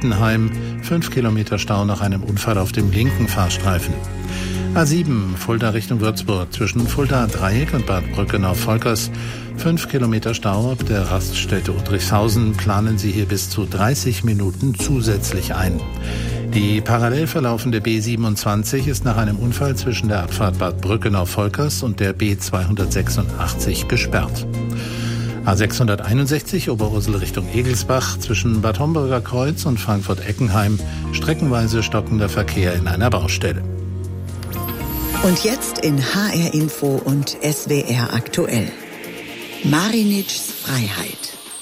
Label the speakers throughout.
Speaker 1: Wittenheim. 5 Kilometer Stau nach einem Unfall auf dem linken Fahrstreifen. A7 Fulda Richtung Würzburg zwischen Fulda Dreieck und Bad Brückenau-Volkers. 5 Kilometer Stau ab der Raststätte Udrichshausen. Planen Sie hier bis zu 30 Minuten zusätzlich ein. Die parallel verlaufende B27 ist nach einem Unfall zwischen der Abfahrt Bad Brückenau-Volkers und der B286 gesperrt. A661 Oberursel Richtung Egelsbach zwischen Bad Homburger Kreuz und Frankfurt-Eckenheim. Streckenweise stockender Verkehr in einer Baustelle.
Speaker 2: Und jetzt in HR Info und SWR aktuell. Marinitschs Freiheit.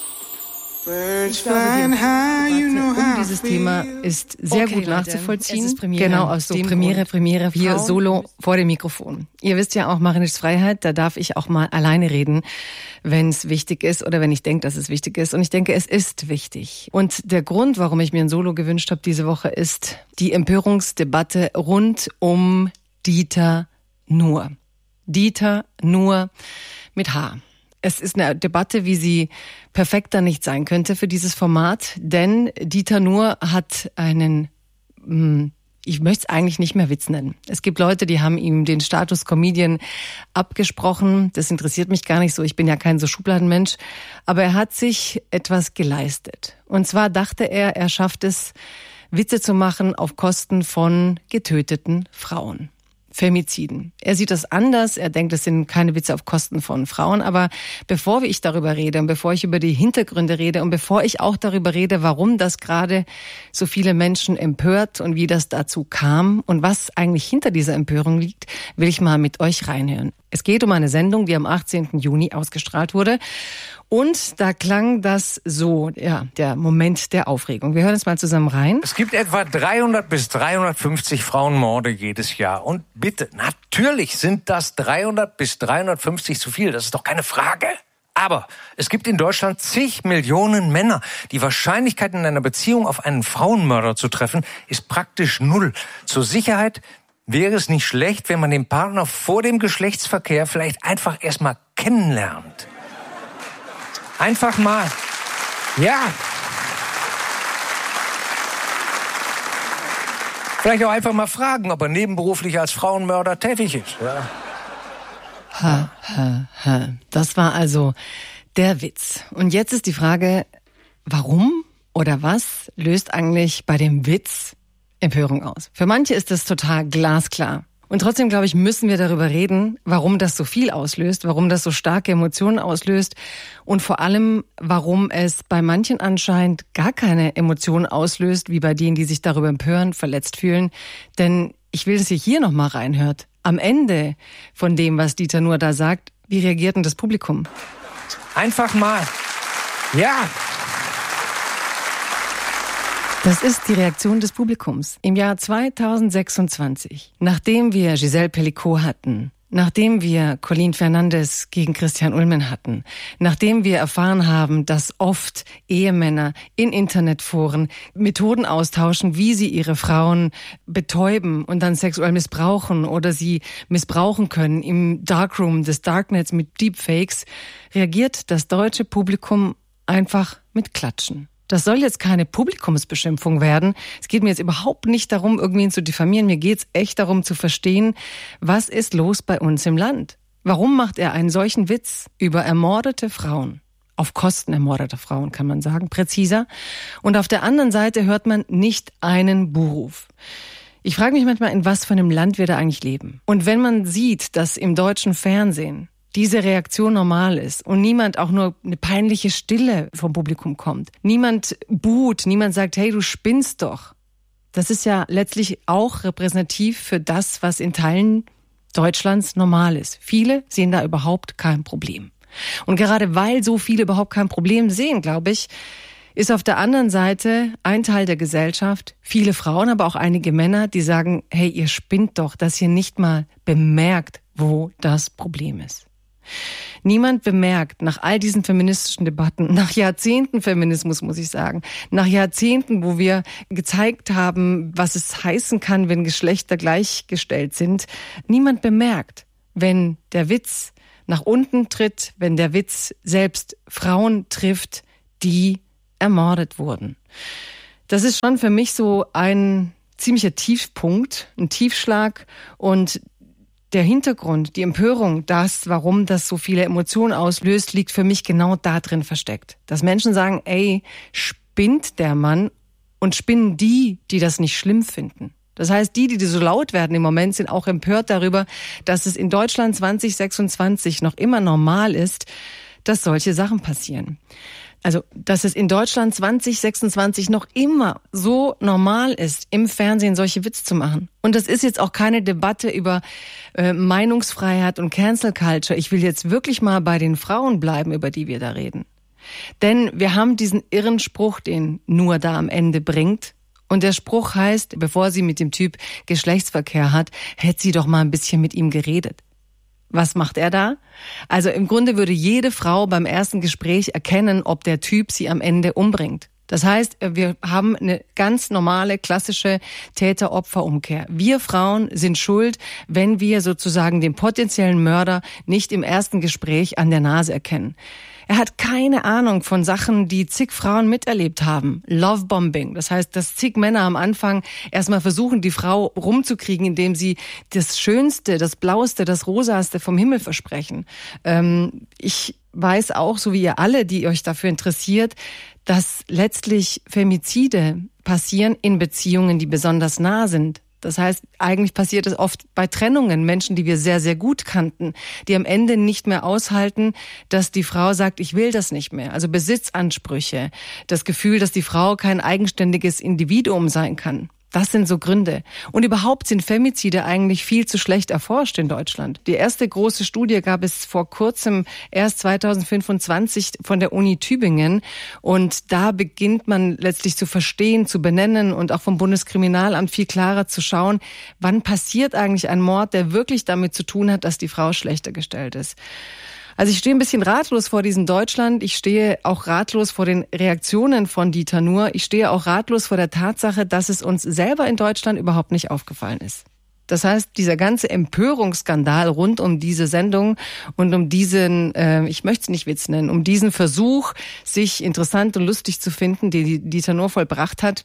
Speaker 3: Ich glaube, um dieses Thema ist sehr gut nachzuvollziehen. Genau, aus dem Premiere hier solo vor dem Mikrofon. Ihr wisst ja auch, Marinitschs Freiheit, da darf ich auch mal alleine reden, wenn es wichtig ist oder wenn ich denke, dass es wichtig ist. Und ich denke, es ist wichtig. Und der Grund, warum ich mir ein Solo gewünscht habe diese Woche, ist die Empörungsdebatte rund um Dieter Nuhr. Dieter Nuhr mit H. Es ist eine Debatte, wie sie perfekter nicht sein könnte für dieses Format, denn Dieter Nuhr hat einen, ich möchte es eigentlich nicht mehr Witz nennen. Es gibt Leute, die haben ihm den Status Comedian abgesprochen. Das interessiert mich gar nicht so, ich bin ja kein so Schubladenmensch. Aber er hat sich etwas geleistet. Und zwar dachte er, er schafft es, Witze zu machen auf Kosten von getöteten Frauen. Femiziden. Er sieht das anders, er denkt, es sind keine Witze auf Kosten von Frauen, aber bevor ich darüber rede und bevor ich über die Hintergründe rede und bevor ich auch darüber rede, warum das gerade so viele Menschen empört und wie das dazu kam und was eigentlich hinter dieser Empörung liegt, will ich mal mit euch reinhören. Es geht um eine Sendung, die am 18. Juni ausgestrahlt wurde. Und da klang das so, ja, der Moment der Aufregung. Wir hören es mal zusammen rein.
Speaker 4: Es gibt etwa 300 bis 350 Frauenmorde jedes Jahr. Und bitte, natürlich sind das 300 bis 350 zu viel. Das ist doch keine Frage. Aber es gibt in Deutschland zig Millionen Männer. Die Wahrscheinlichkeit, in einer Beziehung auf einen Frauenmörder zu treffen, ist praktisch null. Zur Sicherheit wäre es nicht schlecht, wenn man den Partner vor dem Geschlechtsverkehr vielleicht einfach erstmal kennenlernt. Einfach mal. Ja. Vielleicht auch einfach mal fragen, ob er nebenberuflich als Frauenmörder tätig ist. Ja.
Speaker 3: Das war also der Witz. Und jetzt ist die Frage, warum oder was löst eigentlich bei dem Witz Empörung aus? Für manche ist das total glasklar. Und trotzdem, glaube ich, müssen wir darüber reden, warum das so viel auslöst, warum das so starke Emotionen auslöst und vor allem, warum es bei manchen anscheinend gar keine Emotionen auslöst, wie bei denen, die sich darüber empören, verletzt fühlen. Denn ich will, dass ihr hier nochmal reinhört. Am Ende von dem, was Dieter Nuhr da sagt, wie reagiert denn das Publikum?
Speaker 4: Einfach mal. Ja.
Speaker 3: Das ist die Reaktion des Publikums. Im Jahr 2026, nachdem wir Giselle Pellicot hatten, nachdem wir Colleen Fernandes gegen Christian Ullmann hatten, nachdem wir erfahren haben, dass oft Ehemänner in Internetforen Methoden austauschen, wie sie ihre Frauen betäuben und dann sexuell missbrauchen oder sie missbrauchen können im Darkroom des Darknets mit Deepfakes, reagiert das deutsche Publikum einfach mit Klatschen. Das soll jetzt keine Publikumsbeschimpfung werden. Es geht mir jetzt überhaupt nicht darum, irgendwen zu diffamieren. Mir geht's echt darum zu verstehen, was ist los bei uns im Land? Warum macht er einen solchen Witz über ermordete Frauen? Auf Kosten ermordeter Frauen, kann man sagen, präziser. Und auf der anderen Seite hört man nicht einen Buhruf. Ich frage mich manchmal, in was für einem Land wir da eigentlich leben. Und wenn man sieht, dass im deutschen Fernsehen diese Reaktion normal ist und niemand auch nur eine peinliche Stille vom Publikum kommt. Niemand buht, niemand sagt, hey, du spinnst doch. Das ist ja letztlich auch repräsentativ für das, was in Teilen Deutschlands normal ist. Viele sehen da überhaupt kein Problem. Und gerade weil so viele überhaupt kein Problem sehen, glaube ich, ist auf der anderen Seite ein Teil der Gesellschaft, viele Frauen, aber auch einige Männer, die sagen, hey, ihr spinnt doch, dass ihr nicht mal bemerkt, wo das Problem ist. Niemand bemerkt nach all diesen feministischen Debatten, nach Jahrzehnten Feminismus, muss ich sagen, nach Jahrzehnten, wo wir gezeigt haben, was es heißen kann, wenn Geschlechter gleichgestellt sind, niemand bemerkt, wenn der Witz nach unten tritt, wenn der Witz selbst Frauen trifft, die ermordet wurden. Das ist schon für mich so ein ziemlicher Tiefpunkt, ein Tiefschlag und der Hintergrund, die Empörung, warum das so viele Emotionen auslöst, liegt für mich genau da drin versteckt. Dass Menschen sagen, ey, spinnt der Mann und spinnen die das nicht schlimm finden. Das heißt, die so laut werden im Moment, sind auch empört darüber, dass es in Deutschland 2026 noch immer normal ist, dass solche Sachen passieren. Also, dass es in Deutschland 2026 noch immer so normal ist, im Fernsehen solche Witze zu machen. Und das ist jetzt auch keine Debatte über Meinungsfreiheit und Cancel Culture. Ich will jetzt wirklich mal bei den Frauen bleiben, über die wir da reden. Denn wir haben diesen irren Spruch, den Nur da am Ende bringt. Und der Spruch heißt, bevor sie mit dem Typ Geschlechtsverkehr hat, hätte sie doch mal ein bisschen mit ihm geredet. Was macht er da? Also im Grunde würde jede Frau beim ersten Gespräch erkennen, ob der Typ sie am Ende umbringt. Das heißt, wir haben eine ganz normale, klassische Täter-Opfer-Umkehr. Wir Frauen sind schuld, wenn wir sozusagen den potenziellen Mörder nicht im ersten Gespräch an der Nase erkennen. Er hat keine Ahnung von Sachen, die zig Frauen miterlebt haben. Lovebombing, das heißt, dass zig Männer am Anfang erstmal versuchen, die Frau rumzukriegen, indem sie das Schönste, das Blaueste, das Rosaste vom Himmel versprechen. Ich weiß auch, so wie ihr alle, die euch dafür interessiert, dass letztlich Femizide passieren in Beziehungen, die besonders nah sind. Das heißt, eigentlich passiert es oft bei Trennungen, Menschen, die wir sehr, sehr gut kannten, die am Ende nicht mehr aushalten, dass die Frau sagt, ich will das nicht mehr. Also Besitzansprüche, das Gefühl, dass die Frau kein eigenständiges Individuum sein kann. Das sind so Gründe. Und überhaupt sind Femizide eigentlich viel zu schlecht erforscht in Deutschland. Die erste große Studie gab es vor kurzem, erst 2025 von der Uni Tübingen. Und da beginnt man letztlich zu verstehen, zu benennen und auch vom Bundeskriminalamt viel klarer zu schauen, wann passiert eigentlich ein Mord, der wirklich damit zu tun hat, dass die Frau schlechter gestellt ist. Also ich stehe ein bisschen ratlos vor diesem Deutschland. Ich stehe auch ratlos vor den Reaktionen von Dieter Nuhr. Ich stehe auch ratlos vor der Tatsache, dass es uns selber in Deutschland überhaupt nicht aufgefallen ist. Das heißt, dieser ganze Empörungsskandal rund um diese Sendung und um diesen, ich möchte es nicht Witz nennen, um diesen Versuch, sich interessant und lustig zu finden, den Dieter Nuhr vollbracht hat,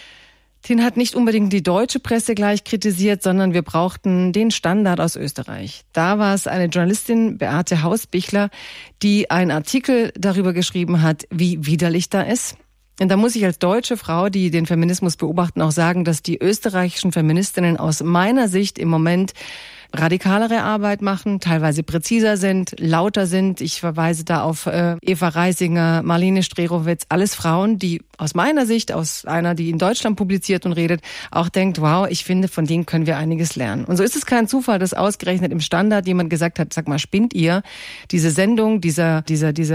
Speaker 3: den hat nicht unbedingt die deutsche Presse gleich kritisiert, sondern wir brauchten den Standard aus Österreich. Da war es eine Journalistin, Beate Hausbichler, die einen Artikel darüber geschrieben hat, wie widerlich da ist. Und da muss ich als deutsche Frau, die den Feminismus beobachten, auch sagen, dass die österreichischen Feministinnen aus meiner Sicht im Moment radikalere Arbeit machen, teilweise präziser sind, lauter sind. Ich verweise da auf Eva Reisinger, Marlene Strerowitz, alles Frauen, die aus meiner Sicht, aus einer, die in Deutschland publiziert und redet, auch denkt, wow, ich finde, von denen können wir einiges lernen. Und so ist es kein Zufall, dass ausgerechnet im Standard jemand gesagt hat, sag mal, spinnt ihr? Diese Sendung, dieser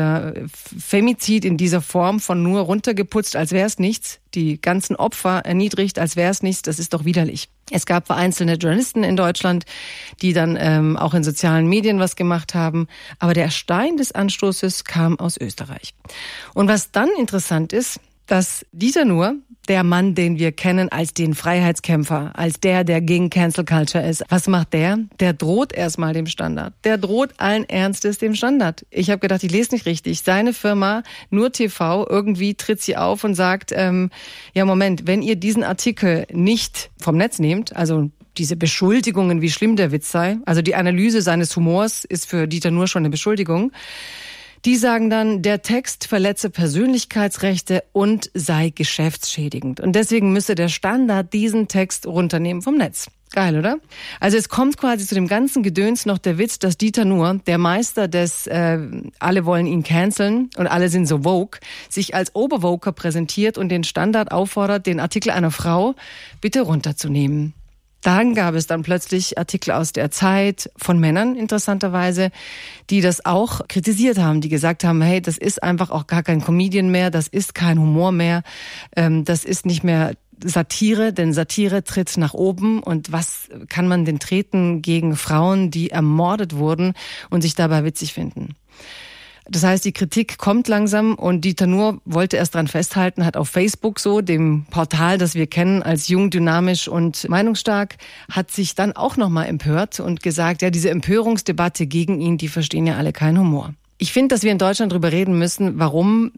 Speaker 3: Femizid in dieser Form von nur runtergeputzt, als wäre es nichts, die ganzen Opfer erniedrigt, als wäre es nichts, das ist doch widerlich. Es gab vereinzelte Journalisten in Deutschland, die dann auch in sozialen Medien was gemacht haben. Aber der Stein des Anstoßes kam aus Österreich. Und was dann interessant ist, dass Dieter Nuhr, der Mann, den wir kennen als den Freiheitskämpfer, als der gegen Cancel Culture ist, was macht der? Der droht erstmal dem Standard. Der droht allen Ernstes dem Standard. Ich habe gedacht, ich lese nicht richtig. Seine Firma, Nur TV, irgendwie tritt sie auf und sagt, ja Moment, wenn ihr diesen Artikel nicht vom Netz nehmt, also diese Beschuldigungen, wie schlimm der Witz sei, also die Analyse seines Humors ist für Dieter Nuhr schon eine Beschuldigung. Die sagen dann, der Text verletze Persönlichkeitsrechte und sei geschäftsschädigend. Und deswegen müsse der Standard diesen Text runternehmen vom Netz. Geil, oder? Also es kommt quasi zu dem ganzen Gedöns noch der Witz, dass Dieter Nuhr, der Meister des alle wollen ihn canceln und alle sind so woke, sich als Oberwoker präsentiert und den Standard auffordert, den Artikel einer Frau bitte runterzunehmen. Dann gab es dann plötzlich Artikel aus der Zeit von Männern, interessanterweise, die das auch kritisiert haben, die gesagt haben, hey, das ist einfach auch gar kein Comedian mehr, das ist kein Humor mehr, das ist nicht mehr Satire, denn Satire tritt nach oben und was kann man denn treten gegen Frauen, die ermordet wurden und sich dabei witzig finden? Das heißt, die Kritik kommt langsam und Dieter Nuhr wollte erst dran festhalten, hat auf Facebook so, dem Portal, das wir kennen als jung, dynamisch und meinungsstark, hat sich dann auch nochmal empört und gesagt, ja, diese Empörungsdebatte gegen ihn, die verstehen ja alle keinen Humor. Ich finde, dass wir in Deutschland darüber reden müssen, warum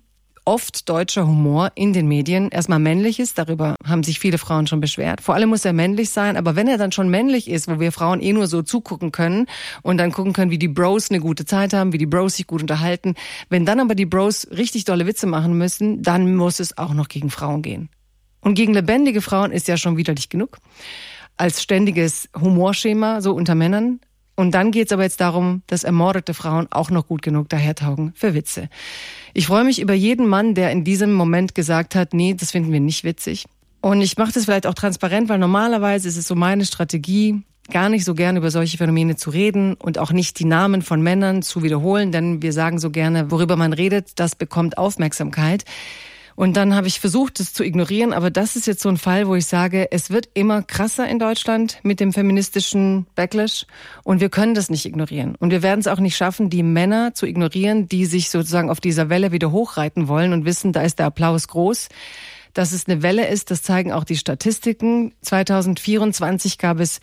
Speaker 3: oft deutscher Humor in den Medien erstmal männlich ist. Darüber haben sich viele Frauen schon beschwert. Vor allem muss er männlich sein, aber wenn er dann schon männlich ist, wo wir Frauen nur so zugucken können und dann gucken können, wie die Bros eine gute Zeit haben, wie die Bros sich gut unterhalten. Wenn dann aber die Bros richtig dolle Witze machen müssen, dann muss es auch noch gegen Frauen gehen. Und gegen lebendige Frauen ist ja schon widerlich genug. Als ständiges Humorschema, so unter Männern. Und dann geht's aber jetzt darum, dass ermordete Frauen auch noch gut genug dahertaugen für Witze. Ich freue mich über jeden Mann, der in diesem Moment gesagt hat, nee, das finden wir nicht witzig. Und ich mache das vielleicht auch transparent, weil normalerweise ist es so meine Strategie, gar nicht so gern über solche Phänomene zu reden und auch nicht die Namen von Männern zu wiederholen, denn wir sagen so gerne, worüber man redet, das bekommt Aufmerksamkeit. Und dann habe ich versucht, das zu ignorieren, aber das ist jetzt so ein Fall, wo ich sage, es wird immer krasser in Deutschland mit dem feministischen Backlash und wir können das nicht ignorieren. Und wir werden es auch nicht schaffen, die Männer zu ignorieren, die sich sozusagen auf dieser Welle wieder hochreiten wollen und wissen, da ist der Applaus groß. Dass es eine Welle ist, das zeigen auch die Statistiken. 2024 gab es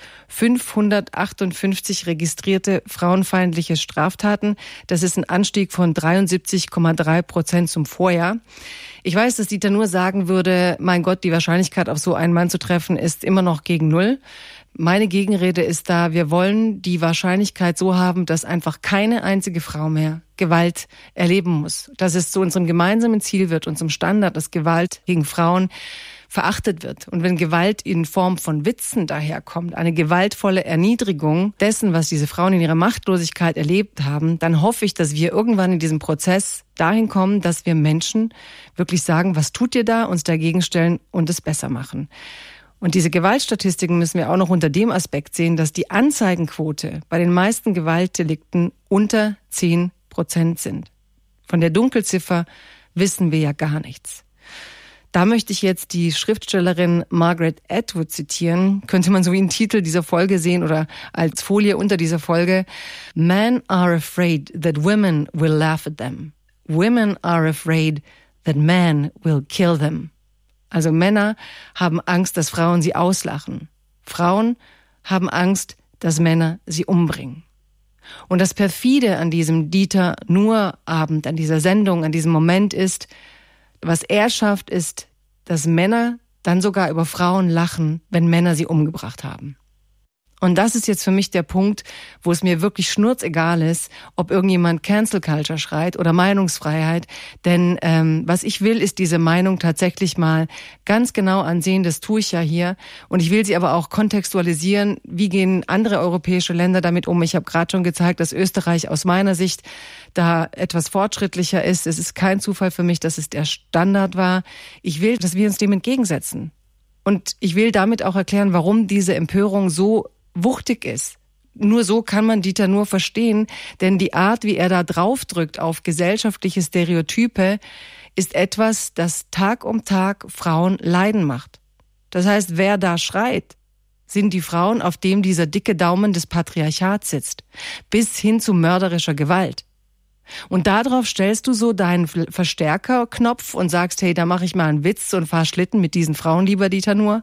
Speaker 3: 558 registrierte frauenfeindliche Straftaten. Das ist ein Anstieg von 73,3% zum Vorjahr. Ich weiß, dass Dieter Nuhr sagen würde, mein Gott, die Wahrscheinlichkeit, auf so einen Mann zu treffen, ist immer noch gegen null. Meine Gegenrede ist da, wir wollen die Wahrscheinlichkeit so haben, dass einfach keine einzige Frau mehr Gewalt erleben muss. Dass es zu unserem gemeinsamen Ziel wird und zum Standard, dass Gewalt gegen Frauen verachtet wird. Und wenn Gewalt in Form von Witzen daherkommt, eine gewaltvolle Erniedrigung dessen, was diese Frauen in ihrer Machtlosigkeit erlebt haben, dann hoffe ich, dass wir irgendwann in diesem Prozess dahin kommen, dass wir Menschen wirklich sagen, was tut ihr da, uns dagegen stellen und es besser machen. Und diese Gewaltstatistiken müssen wir auch noch unter dem Aspekt sehen, dass die Anzeigenquote bei den meisten Gewaltdelikten unter 10% sind. Von der Dunkelziffer wissen wir ja gar nichts. Da möchte ich jetzt die Schriftstellerin Margaret Atwood zitieren. Könnte man so wie einen Titel dieser Folge sehen oder als Folie unter dieser Folge. Men are afraid that women will laugh at them. Women are afraid that men will kill them. Also Männer haben Angst, dass Frauen sie auslachen. Frauen haben Angst, dass Männer sie umbringen. Und das Perfide an diesem Dieter Nuhr-Abend, an dieser Sendung, an diesem Moment ist, was er schafft, ist, dass Männer dann sogar über Frauen lachen, wenn Männer sie umgebracht haben. Und das ist jetzt für mich der Punkt, wo es mir wirklich schnurzegal ist, ob irgendjemand Cancel Culture schreit oder Meinungsfreiheit. Denn was ich will, ist diese Meinung tatsächlich mal ganz genau ansehen. Das tue ich ja hier. Und ich will sie aber auch kontextualisieren. Wie gehen andere europäische Länder damit um? Ich habe gerade schon gezeigt, dass Österreich aus meiner Sicht da etwas fortschrittlicher ist. Es ist kein Zufall für mich, dass es der Standard war. Ich will, dass wir uns dem entgegensetzen. Und ich will damit auch erklären, warum diese Empörung so wuchtig ist. Nur so kann man Dieter Nuhr verstehen, denn die Art, wie er da draufdrückt auf gesellschaftliche Stereotype, ist etwas, das Tag um Tag Frauen leiden macht. Das heißt, wer da schreit, sind die Frauen, auf dem dieser dicke Daumen des Patriarchats sitzt, bis hin zu mörderischer Gewalt. Und darauf stellst du so deinen Verstärkerknopf und sagst, hey, da mache ich mal einen Witz und fahr Schlitten mit diesen Frauen, lieber Dieter Nuhr.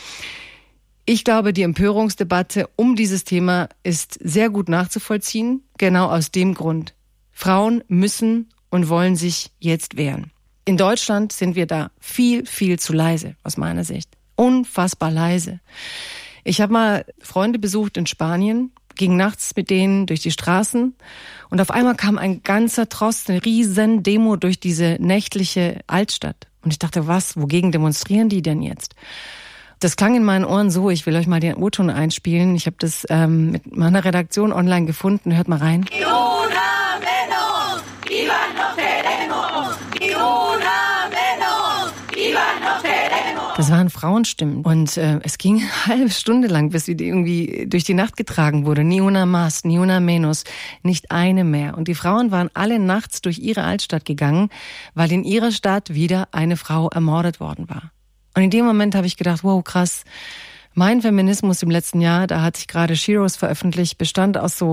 Speaker 3: Ich glaube, die Empörungsdebatte um dieses Thema ist sehr gut nachzuvollziehen, genau aus dem Grund. Frauen müssen und wollen sich jetzt wehren. In Deutschland sind wir da viel, viel zu leise, aus meiner Sicht. Unfassbar leise. Ich habe mal Freunde besucht in Spanien, ging nachts mit denen durch die Straßen und auf einmal kam ein ganzer Trost, eine riesen Demo durch diese nächtliche Altstadt. Und ich dachte, wogegen demonstrieren die denn jetzt? Das klang in meinen Ohren so, ich will euch mal den O-Ton einspielen. Ich habe das mit meiner Redaktion online gefunden. Hört mal rein. Das waren Frauenstimmen und es ging eine halbe Stunde lang, bis sie irgendwie durch die Nacht getragen wurde. Ni una más, ni una menos, nicht eine mehr. Und die Frauen waren alle nachts durch ihre Altstadt gegangen, weil in ihrer Stadt wieder eine Frau ermordet worden war. Und in dem Moment habe ich gedacht, wow, krass. Mein Feminismus im letzten Jahr, da hatte ich gerade Sheroes veröffentlicht, bestand aus so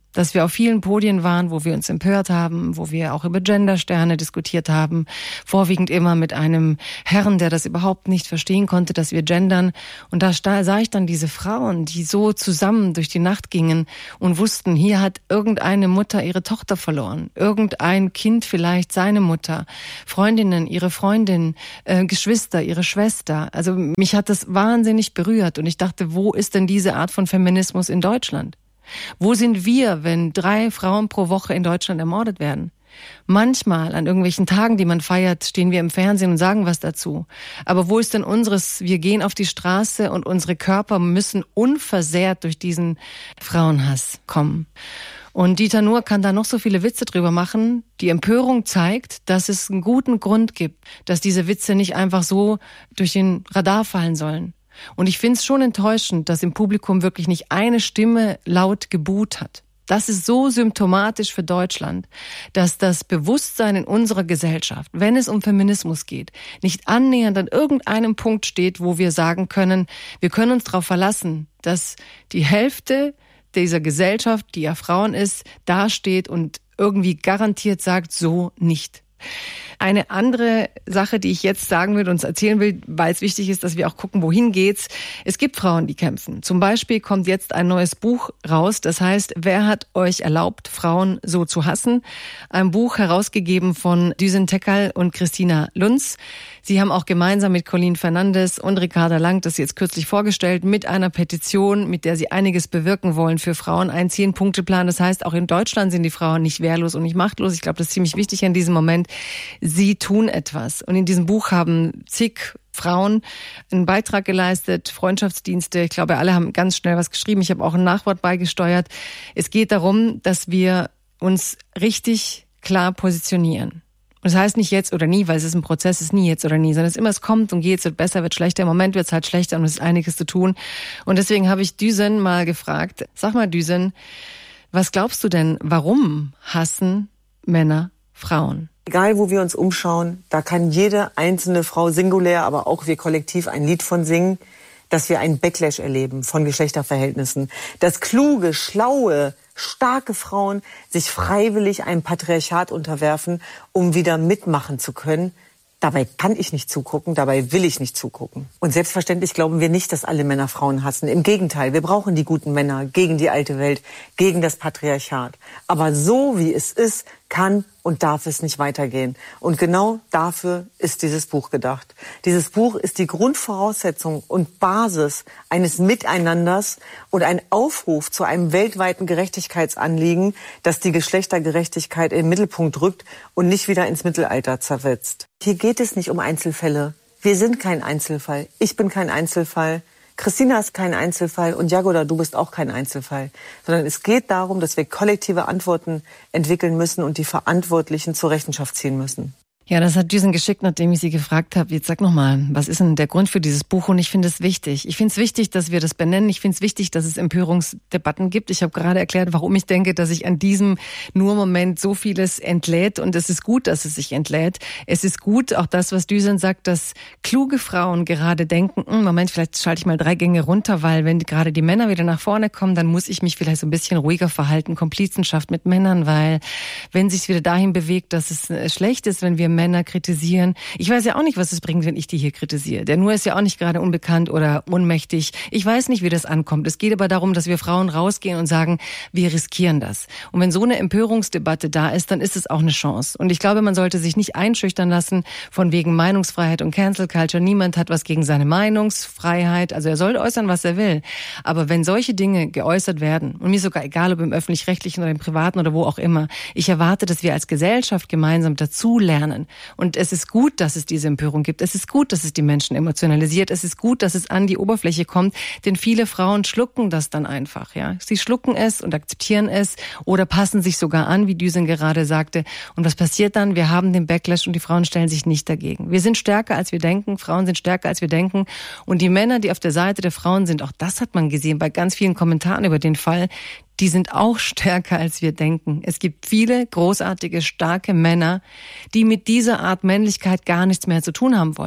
Speaker 3: dass wir auf vielen Podien waren, wo wir uns empört haben, wo wir auch über Gendersterne diskutiert haben, vorwiegend immer mit einem Herrn, der das überhaupt nicht verstehen konnte, dass wir gendern. Und da sah ich dann diese Frauen, die so zusammen durch die Nacht gingen und wussten, hier hat irgendeine Mutter ihre Tochter verloren, irgendein Kind vielleicht seine Mutter, Freundinnen, ihre Freundin, Geschwister, ihre Schwester. Also mich hat das wahnsinnig berührt und ich dachte, wo ist denn diese Art von Feminismus in Deutschland? Wo sind wir, wenn 3 Frauen pro Woche in Deutschland ermordet werden? Manchmal an irgendwelchen Tagen, die man feiert, stehen wir im Fernsehen und sagen was dazu. Aber wo ist denn unseres? Wir gehen auf die Straße und unsere Körper müssen unversehrt durch diesen Frauenhass kommen. Und Dieter Nuhr kann da noch so viele Witze drüber machen. Die Empörung zeigt, dass es einen guten Grund gibt, dass diese Witze nicht einfach so durch den Radar fallen sollen. Und ich finde es schon enttäuschend, dass im Publikum wirklich nicht eine Stimme laut gebuht hat. Das ist so symptomatisch für Deutschland, dass das Bewusstsein in unserer Gesellschaft, wenn es um Feminismus geht, nicht annähernd an irgendeinem Punkt steht, wo wir sagen können, wir können uns darauf verlassen, dass die Hälfte dieser Gesellschaft, die ja Frauen ist, dasteht und irgendwie garantiert sagt, so nicht. Eine andere Sache, die ich jetzt sagen will und uns erzählen will, weil es wichtig ist, dass wir auch gucken, wohin geht's. Es gibt Frauen, die kämpfen. Zum Beispiel kommt jetzt ein neues Buch raus, das heißt, wer hat euch erlaubt, Frauen so zu hassen? Ein Buch herausgegeben von Düsen Tekal und Christina Lunz. Sie haben auch gemeinsam mit Colleen Fernandes und Ricarda Lang das jetzt kürzlich vorgestellt mit einer Petition, mit der sie einiges bewirken wollen für Frauen. Ein 10-Punkte-Plan. Das heißt, auch in Deutschland sind die Frauen nicht wehrlos und nicht machtlos. Ich glaube, das ist ziemlich wichtig in diesem Moment. Sie tun etwas. Und in diesem Buch haben zig Frauen einen Beitrag geleistet, Freundschaftsdienste. Ich glaube, alle haben ganz schnell was geschrieben. Ich habe auch ein Nachwort beigesteuert. Es geht darum, dass wir uns richtig klar positionieren. Und das heißt nicht jetzt oder nie, weil es ist ein Prozess, es ist nie jetzt oder nie, sondern es ist immer, es kommt und geht, es wird besser, wird schlechter. Im Moment wird es halt schlechter und es ist einiges zu tun. Und deswegen habe ich Düsen mal gefragt, sag mal Düsen, was glaubst du denn, warum hassen Männer Frauen?
Speaker 5: Egal, wo wir uns umschauen, da kann jede einzelne Frau singulär, aber auch wir kollektiv ein Lied von singen, dass wir einen Backlash erleben von Geschlechterverhältnissen. Dass kluge, schlaue, starke Frauen sich freiwillig einem Patriarchat unterwerfen, um wieder mitmachen zu können. Dabei kann ich nicht zugucken, dabei will ich nicht zugucken. Und selbstverständlich glauben wir nicht, dass alle Männer Frauen hassen. Im Gegenteil, wir brauchen die guten Männer gegen die alte Welt, gegen das Patriarchat. Aber so wie es ist, kann und darf es nicht weitergehen. Und genau dafür ist dieses Buch gedacht. Dieses Buch ist die Grundvoraussetzung und Basis eines Miteinanders und ein Aufruf zu einem weltweiten Gerechtigkeitsanliegen, das die Geschlechtergerechtigkeit in den Mittelpunkt rückt und nicht wieder ins Mittelalter zersetzt. Hier geht es nicht um Einzelfälle. Wir sind kein Einzelfall. Ich bin kein Einzelfall. Christina ist kein Einzelfall und Jagoda, du bist auch kein Einzelfall. Sondern es geht darum, dass wir kollektive Antworten entwickeln müssen und die Verantwortlichen zur Rechenschaft ziehen müssen.
Speaker 3: Ja, das hat Düsen geschickt, nachdem ich sie gefragt habe. Jetzt sag nochmal, was ist denn der Grund für dieses Buch? Und ich finde es wichtig. Ich finde es wichtig, dass wir das benennen. Ich finde es wichtig, dass es Empörungsdebatten gibt. Ich habe gerade erklärt, warum ich denke, dass sich an diesem Nur-Moment so vieles entlädt. Und es ist gut, dass es sich entlädt. Es ist gut, auch das, was Düsen sagt, dass kluge Frauen gerade denken, Moment, vielleicht schalte ich mal 3 Gänge runter, weil wenn gerade die Männer wieder nach vorne kommen, dann muss ich mich vielleicht so ein bisschen ruhiger verhalten. Komplizenschaft mit Männern, weil wenn sich wieder dahin bewegt, dass es schlecht ist, wenn wir Männer kritisieren. Ich weiß ja auch nicht, was es bringt, wenn ich die hier kritisiere. Der Nur ist ja auch nicht gerade unbekannt oder unmächtig. Ich weiß nicht, wie das ankommt. Es geht aber darum, dass wir Frauen rausgehen und sagen, wir riskieren das. Und wenn so eine Empörungsdebatte da ist, dann ist es auch eine Chance. Und ich glaube, man sollte sich nicht einschüchtern lassen von wegen Meinungsfreiheit und Cancel Culture. Niemand hat was gegen seine Meinungsfreiheit. Also er soll äußern, was er will. Aber wenn solche Dinge geäußert werden, und mir ist sogar egal, ob im Öffentlich-Rechtlichen oder im Privaten oder wo auch immer, ich erwarte, dass wir als Gesellschaft gemeinsam dazu lernen. Und es ist gut, dass es diese Empörung gibt. Es ist gut, dass es die Menschen emotionalisiert. Es ist gut, dass es an die Oberfläche kommt. Denn viele Frauen schlucken das dann einfach. Ja, sie schlucken es und akzeptieren es oder passen sich sogar an, wie Düsen gerade sagte. Und was passiert dann? Wir haben den Backlash und die Frauen stellen sich nicht dagegen. Wir sind stärker, als wir denken. Frauen sind stärker, als wir denken. Und die Männer, die auf der Seite der Frauen sind, auch das hat man gesehen bei ganz vielen Kommentaren über den Fall, die sind auch stärker, als wir denken. Es gibt viele großartige, starke Männer, die mit dieser Art Männlichkeit gar nichts mehr zu tun haben wollen.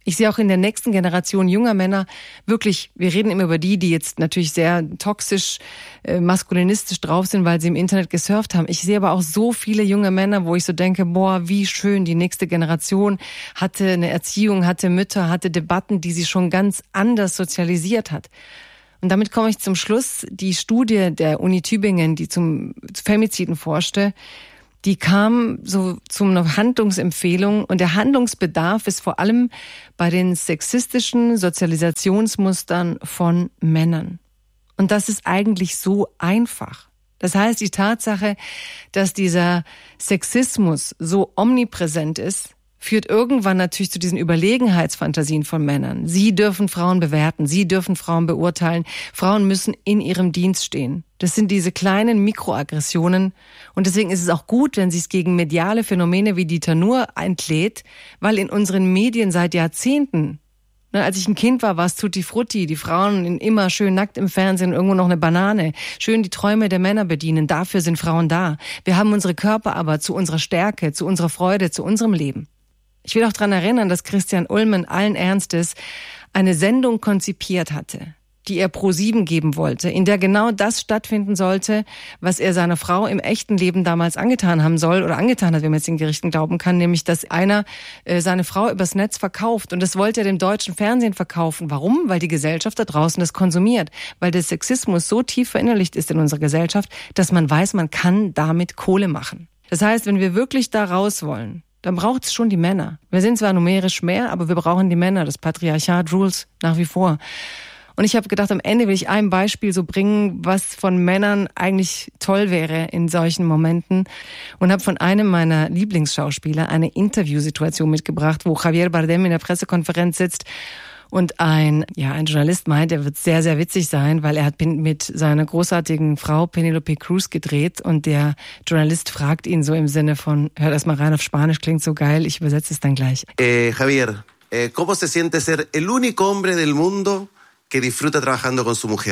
Speaker 3: Ich sehe auch in der nächsten Generation junger Männer wirklich, wir reden immer über die jetzt natürlich sehr toxisch, maskulinistisch drauf sind, weil sie im Internet gesurft haben. Ich sehe aber auch so viele junge Männer, wo ich so denke, boah, wie schön, die nächste Generation hatte eine Erziehung, hatte Mütter, hatte Debatten, die sie schon ganz anders sozialisiert hat. Und damit komme ich zum Schluss. Die Studie der Uni Tübingen, die zum Femiziden forschte, die kam so zu einer Handlungsempfehlung und der Handlungsbedarf ist vor allem bei den sexistischen Sozialisationsmustern von Männern. Und das ist eigentlich so einfach. Das heißt, die Tatsache, dass dieser Sexismus so omnipräsent ist, führt irgendwann natürlich zu diesen Überlegenheitsfantasien von Männern. Sie dürfen Frauen bewerten, sie dürfen Frauen beurteilen, Frauen müssen in ihrem Dienst stehen. Das sind diese kleinen Mikroaggressionen und deswegen ist es auch gut, wenn sie es gegen mediale Phänomene wie Dieter Nuhr entlädt, weil in unseren Medien seit Jahrzehnten, als ich ein Kind war es Tutti Frutti, die Frauen immer schön nackt im Fernsehen, irgendwo noch eine Banane, schön die Träume der Männer bedienen, dafür sind Frauen da. Wir haben unsere Körper aber zu unserer Stärke, zu unserer Freude, zu unserem Leben. Ich will auch daran erinnern, dass Christian Ullmann allen Ernstes eine Sendung konzipiert hatte, die er ProSieben geben wollte, in der genau das stattfinden sollte, was er seiner Frau im echten Leben damals angetan haben soll oder angetan hat, wenn man jetzt den Gerichten glauben kann, nämlich, dass einer seine Frau übers Netz verkauft. Und das wollte er dem deutschen Fernsehen verkaufen. Warum? Weil die Gesellschaft da draußen das konsumiert. Weil der Sexismus so tief verinnerlicht ist in unserer Gesellschaft, dass man weiß, man kann damit Kohle machen. Das heißt, wenn wir wirklich da raus wollen, dann braucht es schon die Männer. Wir sind zwar numerisch mehr, aber wir brauchen die Männer. Das Patriarchat rules nach wie vor. Und ich habe gedacht, am Ende will ich ein Beispiel so bringen, was von Männern eigentlich toll wäre in solchen Momenten. Und habe von einem meiner Lieblingsschauspieler eine Interviewsituation mitgebracht, wo Javier Bardem in der Pressekonferenz sitzt und ein Journalist meint, er wird sehr, sehr witzig sein, weil er hat mit seiner großartigen Frau Penelope Cruz gedreht und der Journalist fragt ihn so im Sinne von, hör das mal rein auf Spanisch, klingt so geil, ich übersetze es dann gleich.
Speaker 6: Javier, ¿cómo se siente ser el único hombre del mundo que disfruta trabajando con su mujer?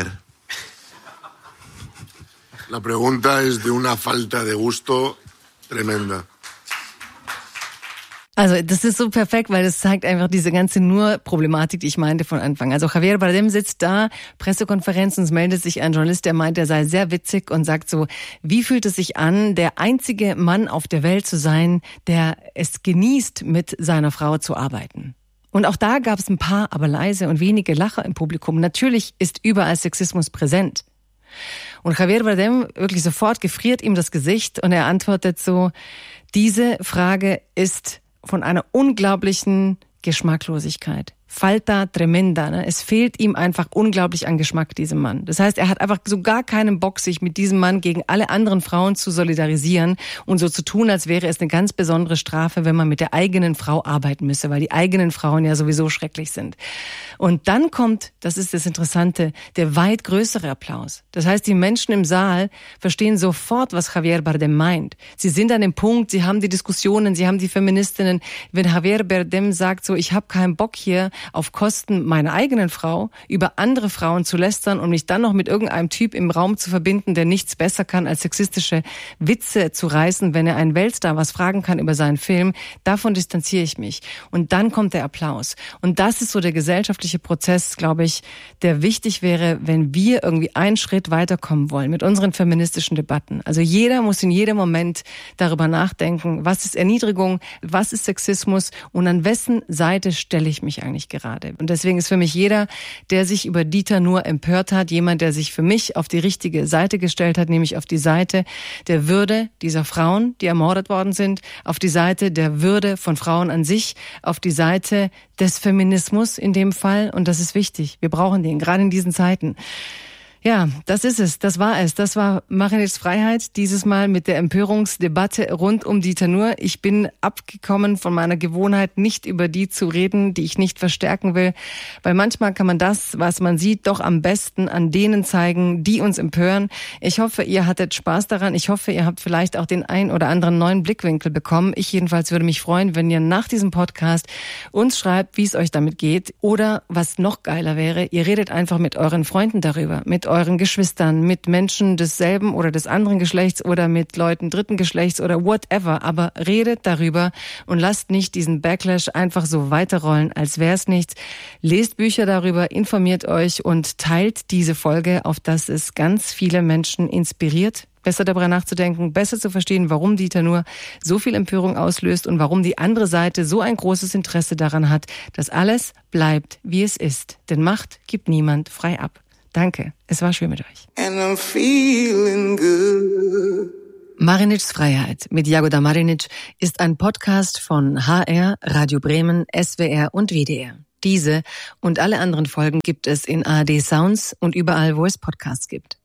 Speaker 7: La pregunta es de una falta de gusto tremenda.
Speaker 3: Also das ist so perfekt, weil das zeigt einfach diese ganze Nur-Problematik, die ich meinte von Anfang. Also Javier Bardem sitzt da, Pressekonferenz, und es meldet sich ein Journalist, der meint, er sei sehr witzig und sagt so, wie fühlt es sich an, der einzige Mann auf der Welt zu sein, der es genießt, mit seiner Frau zu arbeiten. Und auch da gab es ein paar, aber leise und wenige Lacher im Publikum. Natürlich ist überall Sexismus präsent. Und Javier Bardem wirklich sofort gefriert ihm das Gesicht und er antwortet so, diese Frage ist von einer unglaublichen Geschmacklosigkeit. Falta tremenda, ne? Es fehlt ihm einfach unglaublich an Geschmack, diesem Mann. Das heißt, er hat einfach so gar keinen Bock, sich mit diesem Mann gegen alle anderen Frauen zu solidarisieren und so zu tun, als wäre es eine ganz besondere Strafe, wenn man mit der eigenen Frau arbeiten müsse, weil die eigenen Frauen ja sowieso schrecklich sind. Und dann kommt, das ist das Interessante, der weit größere Applaus. Das heißt, die Menschen im Saal verstehen sofort, was Javier Bardem meint. Sie sind an dem Punkt, sie haben die Diskussionen, sie haben die Feministinnen. Wenn Javier Bardem sagt so, ich habe keinen Bock hier auf Kosten meiner eigenen Frau über andere Frauen zu lästern und mich dann noch mit irgendeinem Typ im Raum zu verbinden, der nichts besser kann, als sexistische Witze zu reißen, wenn er einen Weltstar was fragen kann über seinen Film, davon distanziere ich mich. Und dann kommt der Applaus. Und das ist so der gesellschaftliche Prozess, glaube ich, der wichtig wäre, wenn wir irgendwie einen Schritt weiterkommen wollen mit unseren feministischen Debatten. Also jeder muss in jedem Moment darüber nachdenken, was ist Erniedrigung, was ist Sexismus und an wessen Seite stelle ich mich eigentlich gerade. Und deswegen ist für mich jeder, der sich über Dieter Nuhr empört hat, jemand, der sich für mich auf die richtige Seite gestellt hat, nämlich auf die Seite der Würde dieser Frauen, die ermordet worden sind, auf die Seite der Würde von Frauen an sich, auf die Seite des Feminismus in dem Fall. Und das ist wichtig. Wir brauchen den, gerade in diesen Zeiten. Ja, das ist es, das war es. Das war Marinitschs Freiheit, dieses Mal mit der Empörungsdebatte rund um Dieter Nuhr. Ich bin abgekommen von meiner Gewohnheit, nicht über die zu reden, die ich nicht verstärken will, weil manchmal kann man das, was man sieht, doch am besten an denen zeigen, die uns empören. Ich hoffe, ihr hattet Spaß daran. Ich hoffe, ihr habt vielleicht auch den ein oder anderen neuen Blickwinkel bekommen. Ich jedenfalls würde mich freuen, wenn ihr nach diesem Podcast uns schreibt, wie es euch damit geht. Oder, was noch geiler wäre, ihr redet einfach mit euren Freunden darüber, mit euren euren Geschwistern, mit Menschen desselben oder des anderen Geschlechts oder mit Leuten dritten Geschlechts oder whatever. Aber redet darüber und lasst nicht diesen Backlash einfach so weiterrollen, als wäre es nichts. Lest Bücher darüber, informiert euch und teilt diese Folge, auf dass es ganz viele Menschen inspiriert, besser darüber nachzudenken, besser zu verstehen, warum Dieter Nuhr so viel Empörung auslöst und warum die andere Seite so ein großes Interesse daran hat, dass alles bleibt, wie es ist. Denn Macht gibt niemand frei ab. Danke, es war schön mit euch.
Speaker 8: And I'm feeling good.
Speaker 3: Marinitschs Freiheit mit Jagoda Marinic ist ein Podcast von HR, Radio Bremen, SWR und WDR. Diese und alle anderen Folgen gibt es in ARD Sounds und überall, wo es Podcasts gibt.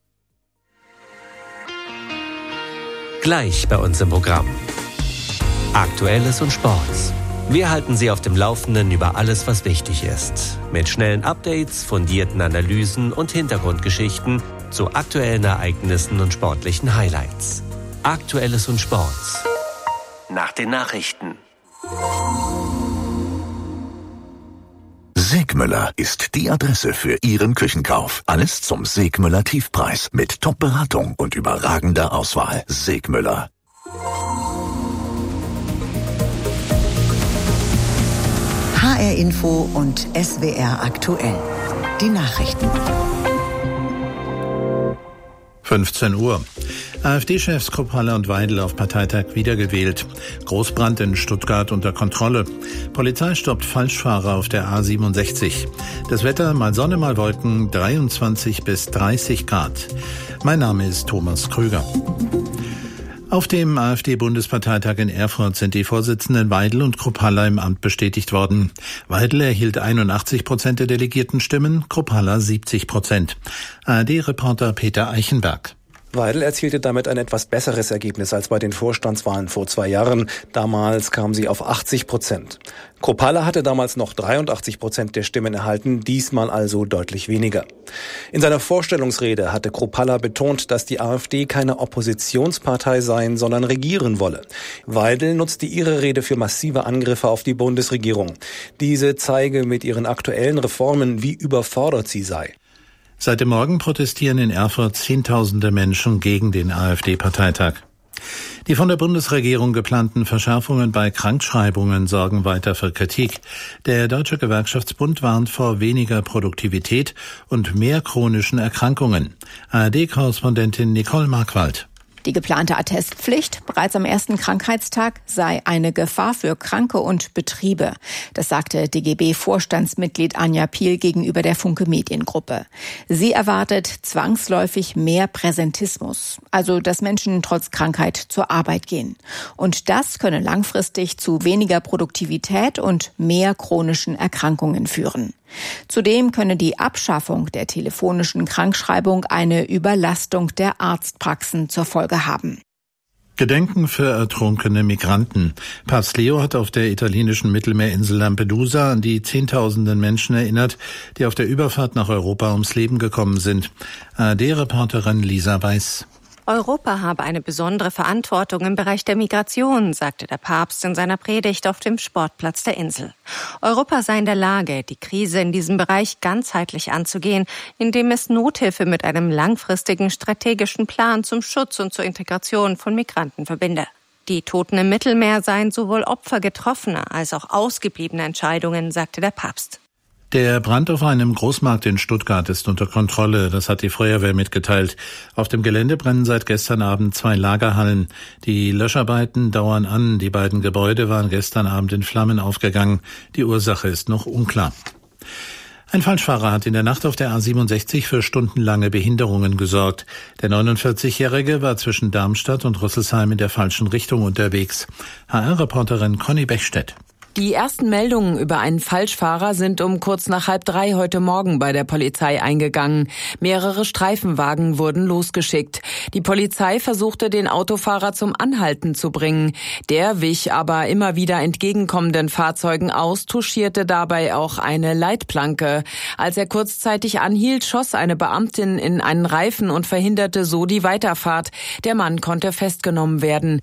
Speaker 9: Gleich bei uns im Programm. Aktuelles und Sports. Wir halten Sie auf dem Laufenden über alles, was wichtig ist. Mit schnellen Updates, fundierten Analysen und Hintergrundgeschichten zu aktuellen Ereignissen und sportlichen Highlights. Aktuelles und Sports. Nach den Nachrichten.
Speaker 10: Segmüller ist die Adresse für Ihren Küchenkauf. Alles zum Segmüller Tiefpreis mit Top-Beratung und überragender Auswahl. Segmüller.
Speaker 2: HR Info und SWR aktuell. Die Nachrichten.
Speaker 1: 15 Uhr. AfD-Chefs Kruppalla und Weidel auf Parteitag wiedergewählt. Großbrand in Stuttgart unter Kontrolle. Polizei stoppt Falschfahrer auf der A67. Das Wetter, mal Sonne, mal Wolken, 23 bis 30 Grad. Mein Name ist Thomas Krüger. Auf dem AfD-Bundesparteitag in Erfurt sind die Vorsitzenden Weidel und Kruppalla im Amt bestätigt worden. Weidel erhielt 81% der Delegiertenstimmen, Kruppalla 70%. ARD-Reporter Peter Eichenberg.
Speaker 11: Weidel erzielte damit ein etwas besseres Ergebnis als bei den Vorstandswahlen vor 2 Jahren. Damals kam sie auf 80%. Kruppalla hatte damals noch 83% der Stimmen erhalten, diesmal also deutlich weniger. In seiner Vorstellungsrede hatte Kruppalla betont, dass die AfD keine Oppositionspartei sein, sondern regieren wolle. Weidel nutzte ihre Rede für massive Angriffe auf die Bundesregierung. Diese zeige mit ihren aktuellen Reformen, wie überfordert sie sei.
Speaker 1: Seit dem Morgen protestieren in Erfurt Zehntausende Menschen gegen den AfD-Parteitag. Die von der Bundesregierung geplanten Verschärfungen bei Krankschreibungen sorgen weiter für Kritik. Der Deutsche Gewerkschaftsbund warnt vor weniger Produktivität und mehr chronischen Erkrankungen. ARD-Korrespondentin Nicole Markwald.
Speaker 12: Die geplante Attestpflicht bereits am ersten Krankheitstag sei eine Gefahr für Kranke und Betriebe. Das sagte DGB-Vorstandsmitglied Anja Piel gegenüber der Funke Mediengruppe. Sie erwartet zwangsläufig mehr Präsentismus, also dass Menschen trotz Krankheit zur Arbeit gehen. Und das könne langfristig zu weniger Produktivität und mehr chronischen Erkrankungen führen. Zudem könne die Abschaffung der telefonischen Krankschreibung eine Überlastung der Arztpraxen zur Folge haben.
Speaker 1: Gedenken für ertrunkene Migranten. Papst Leo hat auf der italienischen Mittelmeerinsel Lampedusa an die Zehntausenden Menschen erinnert, die auf der Überfahrt nach Europa ums Leben gekommen sind. ARD-Reporterin Lisa Weiß.
Speaker 13: Europa habe eine besondere Verantwortung im Bereich der Migration, sagte der Papst in seiner Predigt auf dem Sportplatz der Insel. Europa sei in der Lage, die Krise in diesem Bereich ganzheitlich anzugehen, indem es Nothilfe mit einem langfristigen strategischen Plan zum Schutz und zur Integration von Migranten verbinde. Die Toten im Mittelmeer seien sowohl Opfer getroffener als auch ausgebliebener Entscheidungen, sagte der Papst.
Speaker 1: Der Brand auf einem Großmarkt in Stuttgart ist unter Kontrolle, das hat die Feuerwehr mitgeteilt. Auf dem Gelände brennen seit gestern Abend 2 Lagerhallen. Die Löscharbeiten dauern an. Die beiden Gebäude waren gestern Abend in Flammen aufgegangen. Die Ursache ist noch unklar. Ein Falschfahrer hat in der Nacht auf der A67 für stundenlange Behinderungen gesorgt. Der 49-Jährige war zwischen Darmstadt und Rüsselsheim in der falschen Richtung unterwegs. HR-Reporterin Conny Bechstedt.
Speaker 14: Die ersten Meldungen über einen Falschfahrer sind um kurz nach 2:30 heute Morgen bei der Polizei eingegangen. Mehrere Streifenwagen wurden losgeschickt. Die Polizei versuchte, den Autofahrer zum Anhalten zu bringen. Der wich aber immer wieder entgegenkommenden Fahrzeugen aus, touchierte dabei auch eine Leitplanke. Als er kurzzeitig anhielt, schoss eine Beamtin in einen Reifen und verhinderte so die Weiterfahrt. Der Mann konnte festgenommen werden.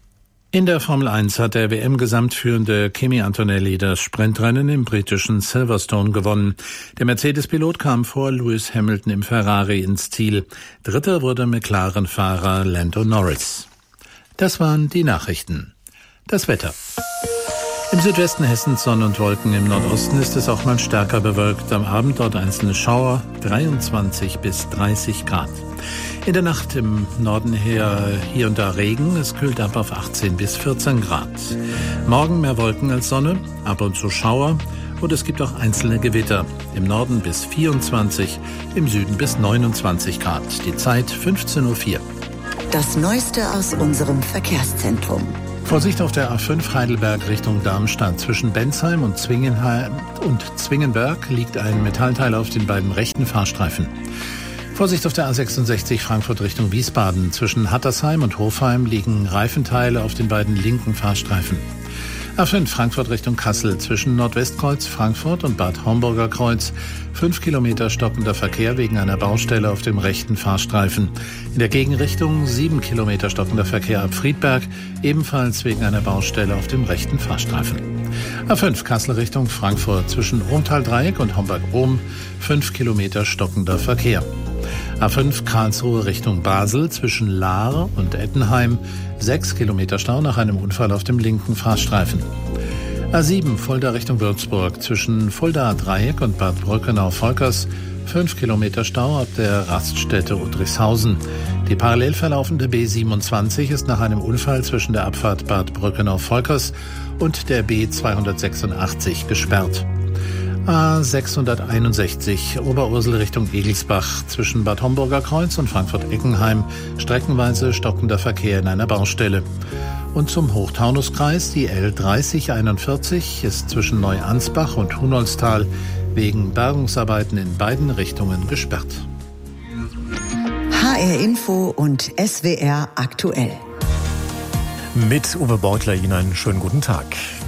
Speaker 1: In der Formel 1 hat der WM-Gesamtführende Kimi Antonelli das Sprintrennen im britischen Silverstone gewonnen. Der Mercedes-Pilot kam vor Lewis Hamilton im Ferrari ins Ziel. Dritter wurde McLaren-Fahrer Lando Norris. Das waren die Nachrichten. Das Wetter. Im Südwesten Hessens Sonne und Wolken, im Nordosten ist es auch mal stärker bewölkt. Am Abend dort einzelne Schauer, 23 bis 30 Grad. In der Nacht im Norden hier und da Regen, es kühlt ab auf 18 bis 14 Grad. Morgen mehr Wolken als Sonne, ab und zu Schauer und es gibt auch einzelne Gewitter. Im Norden bis 24, im Süden bis 29 Grad. Die Zeit 15:04 Uhr.
Speaker 2: Das Neueste aus unserem Verkehrszentrum.
Speaker 1: Vorsicht auf der A5 Heidelberg Richtung Darmstadt. Zwischen Bensheim und Zwingenberg liegt ein Metallteil auf den beiden rechten Fahrstreifen. Vorsicht auf der A66 Frankfurt Richtung Wiesbaden. Zwischen Hattersheim und Hofheim liegen Reifenteile auf den beiden linken Fahrstreifen. A5 Frankfurt Richtung Kassel. Zwischen Nordwestkreuz Frankfurt und Bad Homburger Kreuz 5 Kilometer stockender Verkehr wegen einer Baustelle auf dem rechten Fahrstreifen. In der Gegenrichtung 7 Kilometer stockender Verkehr ab Friedberg, ebenfalls wegen einer Baustelle auf dem rechten Fahrstreifen. A5 Kassel Richtung Frankfurt. Zwischen Ohmtal-Dreieck und Homburg-Ohm 5 Kilometer stockender Verkehr. A5 Karlsruhe Richtung Basel. Zwischen Lahr und Ettenheim 6 Kilometer Stau nach einem Unfall auf dem linken Fahrstreifen. A7 Fulda Richtung Würzburg. Zwischen Fulda Dreieck und Bad Brückenau-Volkers 5 Kilometer Stau ab der Raststätte Udrickhausen. Die parallel verlaufende B27 ist nach einem Unfall zwischen der Abfahrt Bad Brückenau-Volkers und der B286 gesperrt. A661 Oberursel Richtung Egelsbach. Zwischen Bad Homburger Kreuz und Frankfurt-Eckenheim streckenweise stockender Verkehr in einer Baustelle. Und zum Hochtaunuskreis die L3041 ist zwischen Neuansbach und Hunolstal wegen Bergungsarbeiten in beiden Richtungen gesperrt.
Speaker 2: HR Info und SWR aktuell.
Speaker 15: Mit Uwe Beutler Ihnen einen schönen guten Tag.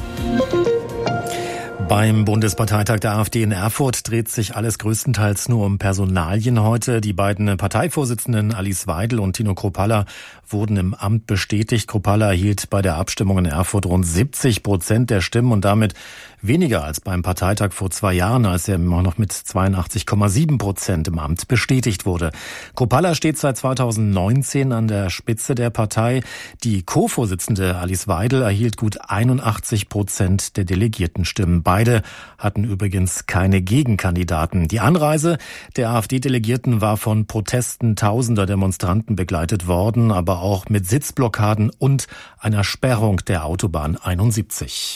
Speaker 15: Beim Bundesparteitag der AfD in Erfurt dreht sich alles größtenteils nur um Personalien heute. Die beiden Parteivorsitzenden Alice Weidel und Tino Kruppalla wurden im Amt bestätigt. Kruppalla erhielt bei der Abstimmung in Erfurt rund 70% der Stimmen und damit weniger als beim Parteitag vor 2 Jahren, als er immer noch mit 82,7% im Amt bestätigt wurde. Kruppalla steht seit 2019 an der Spitze der Partei. Die Co-Vorsitzende Alice Weidel erhielt gut 81% der Delegiertenstimmen. Beide hatten übrigens keine Gegenkandidaten. Die Anreise der AfD-Delegierten war von Protesten tausender Demonstranten begleitet worden, aber auch mit Sitzblockaden und einer Sperrung der Autobahn 71.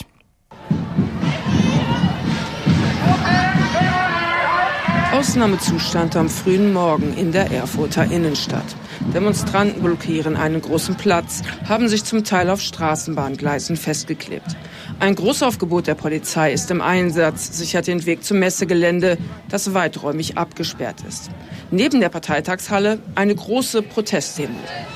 Speaker 16: Ausnahmezustand am frühen Morgen in der Erfurter Innenstadt. Demonstranten blockieren einen großen Platz, haben sich zum Teil auf Straßenbahngleisen festgeklebt. Ein Großaufgebot der Polizei ist im Einsatz, sichert den Weg zum Messegelände, das weiträumig abgesperrt ist. Neben der Parteitagshalle eine große Protestdemo.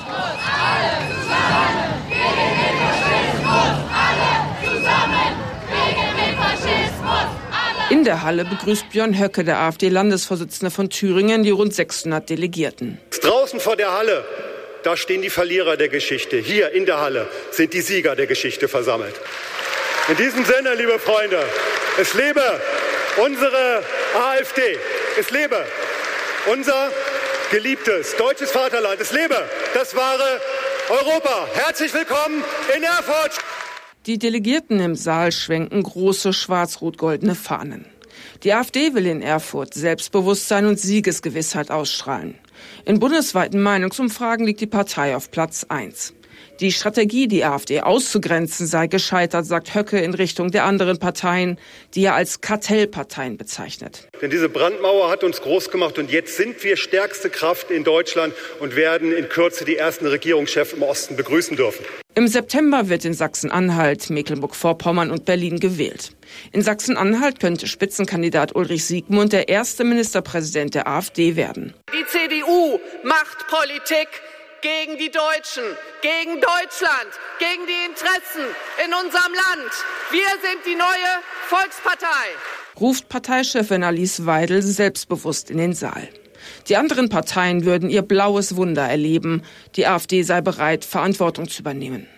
Speaker 16: In der Halle begrüßt Björn Höcke, der AfD-Landesvorsitzende von Thüringen, die rund 600 Delegierten.
Speaker 17: Draußen vor der Halle, da stehen die Verlierer der Geschichte. Hier in der Halle sind die Sieger der Geschichte versammelt. In diesem Sinne, liebe Freunde, es lebe unsere AfD. Es lebe unser geliebtes deutsches Vaterland. Es lebe das wahre Europa. Herzlich willkommen in Erfurt.
Speaker 16: Die Delegierten im Saal schwenken große schwarz-rot-goldene Fahnen. Die AfD will in Erfurt Selbstbewusstsein und Siegesgewissheit ausstrahlen. In bundesweiten Meinungsumfragen liegt die Partei auf Platz 1. Die Strategie, die AfD auszugrenzen, sei gescheitert, sagt Höcke in Richtung der anderen Parteien, die er als Kartellparteien bezeichnet.
Speaker 17: Denn diese Brandmauer hat uns groß gemacht und jetzt sind wir stärkste Kraft in Deutschland und werden in Kürze die ersten Regierungschefs im Osten begrüßen dürfen.
Speaker 16: Im September wird in Sachsen-Anhalt, Mecklenburg-Vorpommern und Berlin gewählt. In Sachsen-Anhalt könnte Spitzenkandidat Ulrich Siegmund der erste Ministerpräsident der AfD werden.
Speaker 18: Die CDU macht Politik gegen die Deutschen, gegen Deutschland, gegen die Interessen in unserem Land. Wir sind die neue Volkspartei.
Speaker 16: Ruft Parteichefin Alice Weidel selbstbewusst in den Saal. Die anderen Parteien würden ihr blaues Wunder erleben. Die AfD sei bereit, Verantwortung zu übernehmen.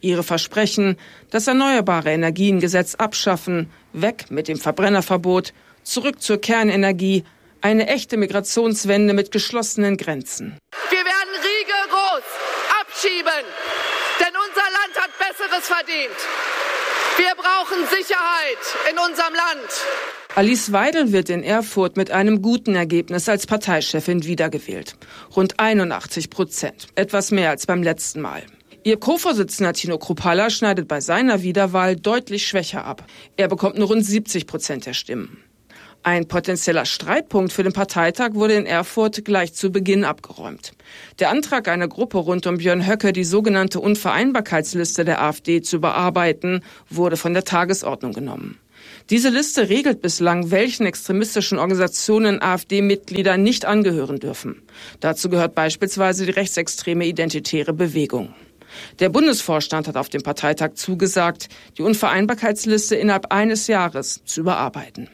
Speaker 16: Ihre Versprechen, das Erneuerbare Energiengesetz abschaffen, weg mit dem Verbrennerverbot, zurück zur Kernenergie, eine echte Migrationswende mit geschlossenen Grenzen.
Speaker 18: Wir werden rigoros abschieben, denn unser Land hat Besseres verdient. Wir brauchen Sicherheit in unserem Land.
Speaker 16: Alice Weidel wird in Erfurt mit einem guten Ergebnis als Parteichefin wiedergewählt. Rund 81%, etwas mehr als beim letzten Mal. Ihr Co-Vorsitzender Tino Kruppalla schneidet bei seiner Wiederwahl deutlich schwächer ab. Er bekommt nur rund 70% der Stimmen. Ein potenzieller Streitpunkt für den Parteitag wurde in Erfurt gleich zu Beginn abgeräumt. Der Antrag einer Gruppe rund um Björn Höcke, die sogenannte Unvereinbarkeitsliste der AfD zu bearbeiten, wurde von der Tagesordnung genommen. Diese Liste regelt bislang, welchen extremistischen Organisationen AfD-Mitglieder nicht angehören dürfen. Dazu gehört beispielsweise die rechtsextreme Identitäre Bewegung. Der Bundesvorstand hat auf dem Parteitag zugesagt, die Unvereinbarkeitsliste innerhalb eines Jahres zu überarbeiten.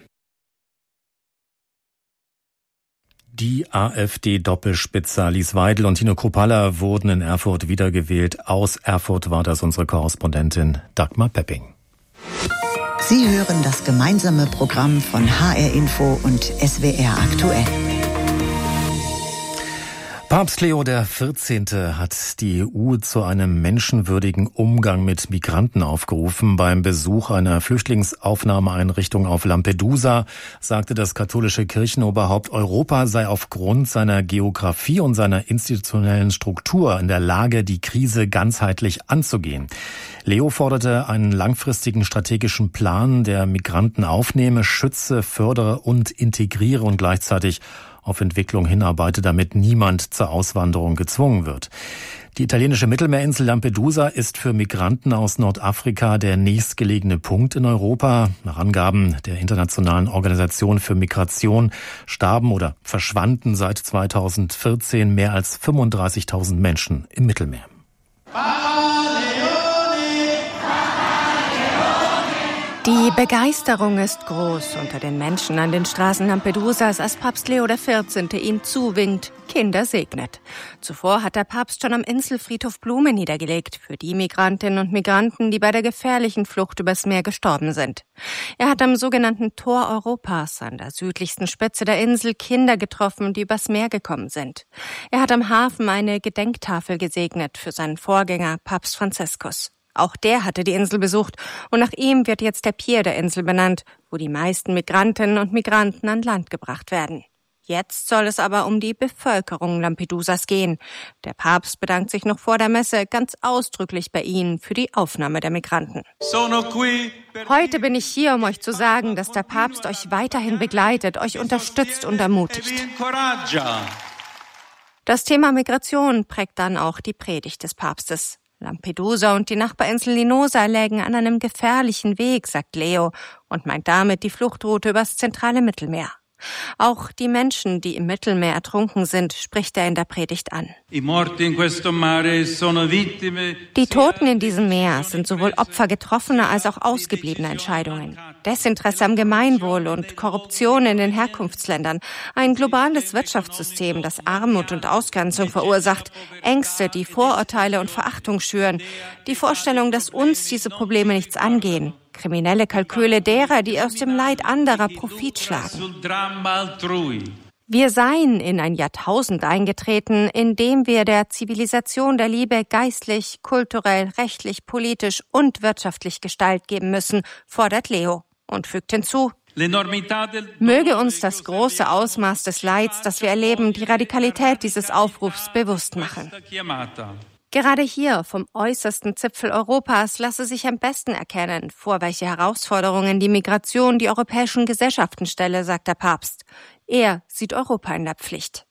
Speaker 15: Die AfD-Doppelspitze Alice Weidel und Tino Kruppalla wurden in Erfurt wiedergewählt. Aus Erfurt war das unsere Korrespondentin Dagmar Pepping.
Speaker 2: Sie hören das gemeinsame Programm von HR Info und SWR Aktuell.
Speaker 15: Papst Leo XIV. Hat die EU zu einem menschenwürdigen Umgang mit Migranten aufgerufen. Beim Besuch einer Flüchtlingsaufnahmeeinrichtung auf Lampedusa sagte das katholische Kirchenoberhaupt, Europa sei aufgrund seiner Geografie und seiner institutionellen Struktur in der Lage, die Krise ganzheitlich anzugehen. Leo forderte einen langfristigen strategischen Plan, der Migranten aufnehme, schütze, fördere und integriere und gleichzeitig auf Entwicklung hinarbeite, damit niemand zur Auswanderung gezwungen wird. Die italienische Mittelmeerinsel Lampedusa ist für Migranten aus Nordafrika der nächstgelegene Punkt in Europa. Nach Angaben der Internationalen Organisation für Migration starben oder verschwanden seit 2014 mehr als 35.000 Menschen im Mittelmeer.
Speaker 13: Die Begeisterung ist groß unter den Menschen an den Straßen Lampedusas, als Papst Leo XIV. Ihnen zuwinkt, Kinder segnet. Zuvor hat der Papst schon am Inselfriedhof Blumen niedergelegt für die Migrantinnen und Migranten, die bei der gefährlichen Flucht übers Meer gestorben sind. Er hat am sogenannten Tor Europas an der südlichsten Spitze der Insel Kinder getroffen, die übers Meer gekommen sind. Er hat am Hafen eine Gedenktafel gesegnet für seinen Vorgänger Papst Franziskus. Auch der hatte die Insel besucht und nach ihm wird jetzt der Pier der Insel benannt, wo die meisten Migrantinnen und Migranten an Land gebracht werden. Jetzt soll es aber um die Bevölkerung Lampedusas gehen. Der Papst bedankt sich noch vor der Messe ganz ausdrücklich bei ihnen für die Aufnahme der Migranten. Heute bin ich hier, um euch zu sagen, dass der Papst euch weiterhin begleitet, euch unterstützt und ermutigt. Das Thema Migration prägt dann auch die Predigt des Papstes. Lampedusa und die Nachbarinsel Linosa lägen an einem gefährlichen Weg, sagt Leo, und meint damit die Fluchtroute übers zentrale Mittelmeer. Auch die Menschen, die im Mittelmeer ertrunken sind, spricht er in der Predigt an. Die Toten in diesem Meer sind sowohl Opfer getroffener als auch ausgebliebener Entscheidungen. Desinteresse am Gemeinwohl und Korruption in den Herkunftsländern, ein globales Wirtschaftssystem, das Armut und Ausgrenzung verursacht, Ängste, die Vorurteile und Verachtung schüren, die Vorstellung, dass uns diese Probleme nichts angehen. Kriminelle Kalküle derer, die aus dem Leid anderer Profit schlagen. Wir seien in ein Jahrtausend eingetreten, in dem wir der Zivilisation der Liebe geistlich, kulturell, rechtlich, politisch und wirtschaftlich Gestalt geben müssen, fordert Leo und fügt hinzu: Möge uns das große Ausmaß des Leids, das wir erleben, die Radikalität dieses Aufrufs bewusst machen. Gerade hier, vom äußersten Zipfel Europas, lasse sich am besten erkennen, vor welche Herausforderungen die Migration die europäischen Gesellschaften stelle, sagt der Papst. Er sieht Europa in der Pflicht.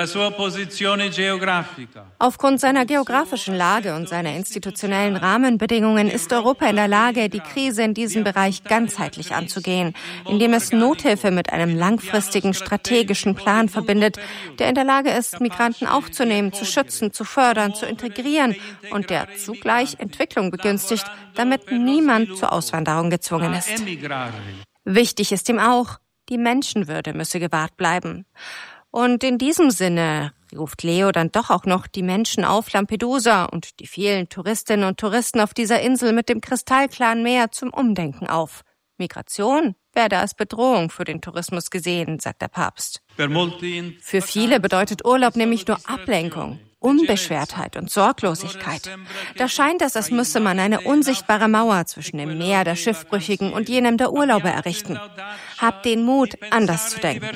Speaker 13: Aufgrund seiner geografischen Lage und seiner institutionellen Rahmenbedingungen ist Europa in der Lage, die Krise in diesem Bereich ganzheitlich anzugehen, indem es Nothilfe mit einem langfristigen strategischen Plan verbindet, der in der Lage ist, Migranten aufzunehmen, zu schützen, zu fördern, zu integrieren und der zugleich Entwicklung begünstigt, damit niemand zur Auswanderung gezwungen ist. Wichtig ist ihm auch, die Menschenwürde müsse gewahrt bleiben. Und in diesem Sinne ruft Leo dann doch auch noch die Menschen auf Lampedusa und die vielen Touristinnen und Touristen auf dieser Insel mit dem kristallklaren Meer zum Umdenken auf. Migration werde als Bedrohung für den Tourismus gesehen, sagt der Papst. Für viele bedeutet Urlaub nämlich nur Ablenkung, Unbeschwertheit und Sorglosigkeit. Da scheint es, als müsse man eine unsichtbare Mauer zwischen dem Meer der Schiffbrüchigen und jenem der Urlauber errichten. Habt den Mut, anders zu denken.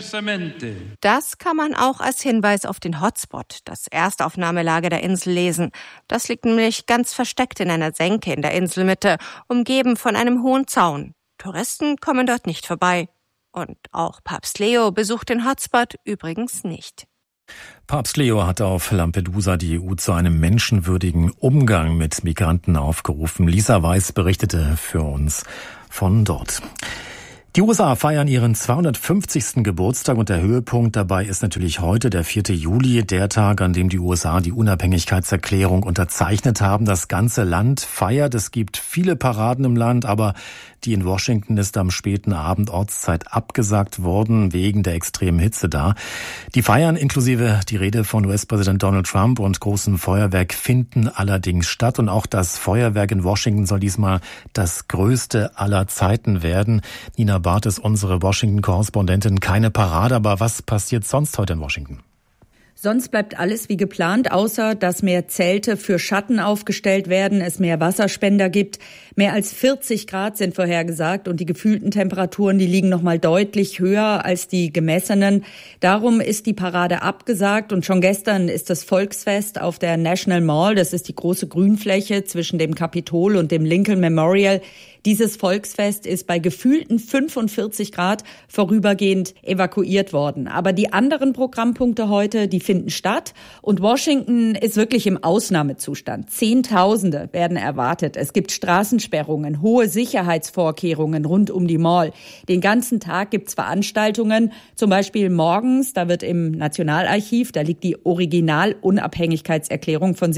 Speaker 13: Das kann man auch als Hinweis auf den Hotspot, das Erstaufnahmelager der Insel, lesen. Das liegt nämlich ganz versteckt in einer Senke in der Inselmitte, umgeben von einem hohen Zaun. Touristen kommen dort nicht vorbei. Und auch Papst Leo besucht den Hotspot übrigens nicht.
Speaker 15: Papst Leo hat auf Lampedusa die EU zu einem menschenwürdigen Umgang mit Migranten aufgerufen. Lisa Weiß berichtete für uns von dort. Die USA feiern ihren 250. Geburtstag und der Höhepunkt dabei ist natürlich heute, der 4. Juli, der Tag, an dem die USA die Unabhängigkeitserklärung unterzeichnet haben. Das ganze Land feiert. Es gibt viele Paraden im Land, aber die in Washington ist am späten Abend Ortszeit abgesagt worden, wegen der extremen Hitze da. Die Feiern inklusive die Rede von US-Präsident Donald Trump und großem Feuerwerk finden allerdings statt. Und auch das Feuerwerk in Washington soll diesmal das größte aller Zeiten werden. Nina Barth ist unsere Washington-Korrespondentin. Keine Parade, aber was passiert sonst heute in Washington?
Speaker 19: Sonst bleibt alles wie geplant, außer dass mehr Zelte für Schatten aufgestellt werden, es mehr Wasserspender gibt. Mehr als 40 Grad sind vorhergesagt und die gefühlten Temperaturen, die liegen noch mal deutlich höher als die gemessenen. Darum ist die Parade abgesagt und schon gestern ist das Volksfest auf der National Mall, das ist die große Grünfläche zwischen dem Kapitol und dem Lincoln Memorial. Dieses Volksfest ist bei gefühlten 45 Grad vorübergehend evakuiert worden. Aber die anderen Programmpunkte heute, die finden statt. Und Washington ist wirklich im Ausnahmezustand. Zehntausende werden erwartet. Es gibt Straßensperrungen, hohe Sicherheitsvorkehrungen rund um die Mall. Den ganzen Tag gibt's Veranstaltungen. Zum Beispiel morgens, da wird im Nationalarchiv, da liegt die Original-Unabhängigkeitserklärung von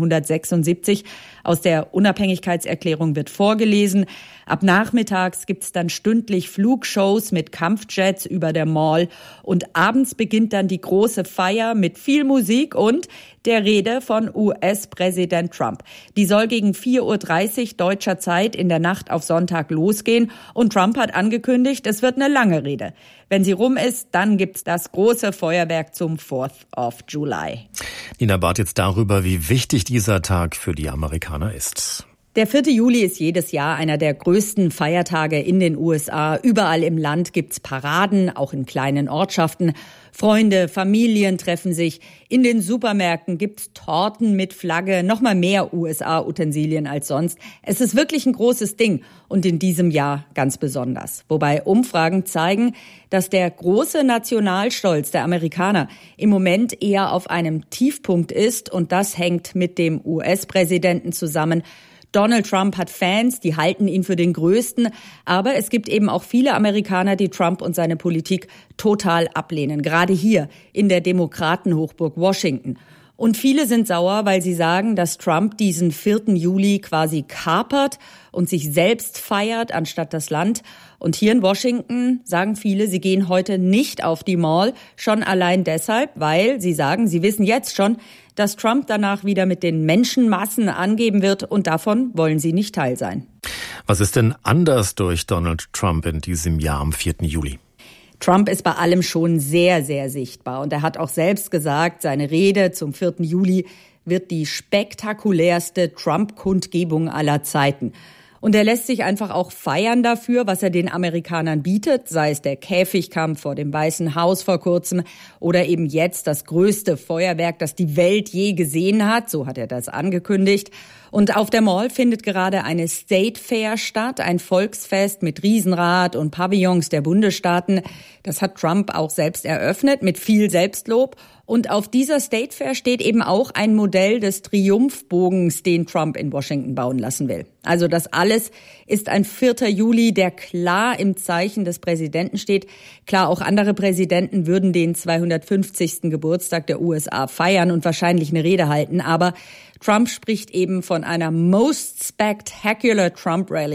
Speaker 19: 1776. Aus der Unabhängigkeitserklärung wird vorgelesen. Ab nachmittags gibt's dann stündlich Flugshows mit Kampfjets über der Mall. Und abends beginnt dann die große Feier mit viel Musik und der Rede von US-Präsident Trump. Die soll gegen 4:30 Uhr deutscher Zeit in der Nacht auf Sonntag losgehen. Und Trump hat angekündigt, es wird eine lange Rede. Wenn sie rum ist, dann gibt's das große Feuerwerk zum 4th of July.
Speaker 15: Nina Barth jetzt darüber, wie wichtig dieser Tag für die Amerikaner ist.
Speaker 19: Der 4. Juli ist jedes Jahr einer der größten Feiertage in den USA. Überall im Land gibt's Paraden, auch in kleinen Ortschaften. Freunde, Familien treffen sich. In den Supermärkten gibt's Torten mit Flagge, noch mal mehr USA-Utensilien als sonst. Es ist wirklich ein großes Ding und in diesem Jahr ganz besonders. Wobei Umfragen zeigen, dass der große Nationalstolz der Amerikaner im Moment eher auf einem Tiefpunkt ist und das hängt mit dem US-Präsidenten zusammen. Donald Trump hat Fans, die halten ihn für den Größten. Aber es gibt eben auch viele Amerikaner, die Trump und seine Politik total ablehnen. Gerade hier in der Demokratenhochburg Washington. Und viele sind sauer, weil sie sagen, dass Trump diesen 4. Juli quasi kapert und sich selbst feiert, anstatt das Land. Und hier in Washington sagen viele, sie gehen heute nicht auf die Mall, schon allein deshalb, weil sie sagen, sie wissen jetzt schon, dass Trump danach wieder mit den Menschenmassen angeben wird und davon wollen sie nicht Teil sein.
Speaker 15: Was ist denn anders durch Donald Trump in diesem Jahr am 4. Juli?
Speaker 19: Trump ist bei allem schon sehr, sehr sichtbar und er hat auch selbst gesagt, seine Rede zum 4. Juli wird die spektakulärste Trump-Kundgebung aller Zeiten. Und er lässt sich einfach auch feiern dafür, was er den Amerikanern bietet, sei es der Käfigkampf vor dem Weißen Haus vor kurzem oder eben jetzt das größte Feuerwerk, das die Welt je gesehen hat, so hat er das angekündigt. Und auf der Mall findet gerade eine State Fair statt, ein Volksfest mit Riesenrad und Pavillons der Bundesstaaten. Das hat Trump auch selbst eröffnet mit viel Selbstlob. Und auf dieser State Fair steht eben auch ein Modell des Triumphbogens, den Trump in Washington bauen lassen will. Also das alles ist ein 4. Juli, der klar im Zeichen des Präsidenten steht. Klar, auch andere Präsidenten würden den 250. Geburtstag der USA feiern und wahrscheinlich eine Rede halten. Aber Trump spricht eben von einer Most Spectacular Trump Rally.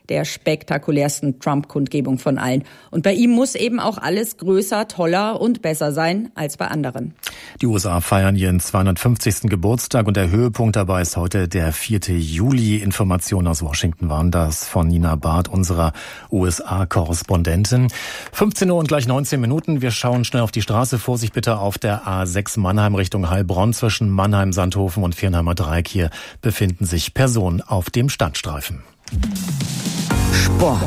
Speaker 19: der spektakulärsten Trump-Kundgebung von allen. Und bei ihm muss eben auch alles größer, toller und besser sein als bei anderen.
Speaker 15: Die USA feiern ihren 250. Geburtstag und der Höhepunkt dabei ist heute der 4. Juli. Informationen aus Washington waren das von Nina Barth, unserer USA-Korrespondentin. 15 Uhr und gleich 19 Minuten. Wir schauen schnell auf die Straße. Vorsicht bitte auf der A6 Mannheim Richtung Heilbronn. Zwischen Mannheim, Sandhofen und Viernheimer Dreieck hier befinden sich Personen auf dem Standstreifen.
Speaker 2: Sport.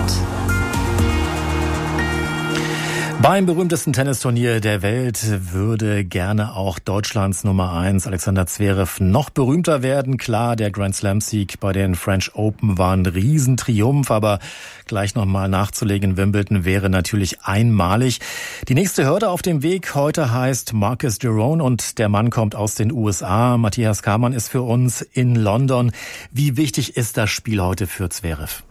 Speaker 15: Beim berühmtesten Tennisturnier der Welt würde gerne auch Deutschlands Nummer 1 Alexander Zverev noch berühmter werden. Klar, der Grand Slam-Sieg bei den French Open war ein Riesentriumph, aber gleich nochmal nachzulegen in Wimbledon wäre natürlich einmalig. Die nächste Hürde auf dem Weg heute heißt Marcus Giron und der Mann kommt aus den USA. Matthias Kamann ist für uns in London. Wie wichtig ist das Spiel heute für Zverev?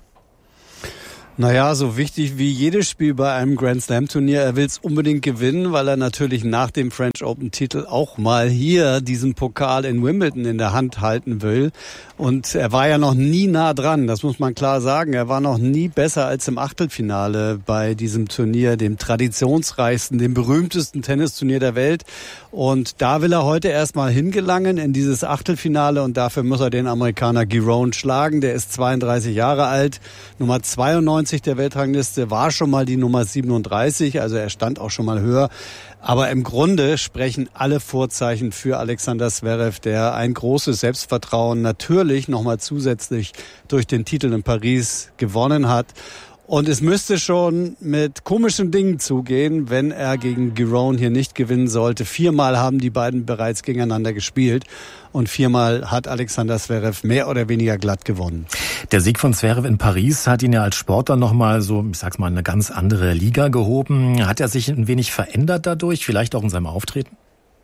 Speaker 20: Naja, so wichtig wie jedes Spiel bei einem Grand Slam Turnier. Er will es unbedingt gewinnen, weil er natürlich nach dem French Open Titel auch mal hier diesen Pokal in Wimbledon in der Hand halten will. Und er war ja noch nie nah dran, das muss man klar sagen. Er war noch nie besser als im Achtelfinale bei diesem Turnier, dem traditionsreichsten, dem berühmtesten Tennisturnier der Welt. Und da will er heute erstmal hingelangen in dieses Achtelfinale und dafür muss er den Amerikaner Giron schlagen. Der ist 32 Jahre alt, Nummer 92 der Weltrangliste, war schon mal die Nummer 37, also er stand auch schon mal höher. Aber im Grunde sprechen alle Vorzeichen für Alexander Zverev, der ein großes Selbstvertrauen natürlich nochmal zusätzlich durch den Titel in Paris gewonnen hat. Und es müsste schon mit komischen Dingen zugehen, wenn er gegen Giron hier nicht gewinnen sollte. 4-mal haben die beiden bereits gegeneinander gespielt und 4-mal hat Alexander Zverev mehr oder weniger glatt gewonnen.
Speaker 15: Der Sieg von Zverev in Paris hat ihn ja als Sportler nochmal so, ich sag's mal, eine ganz andere Liga gehoben. Hat er sich ein wenig verändert dadurch, vielleicht auch in seinem Auftreten?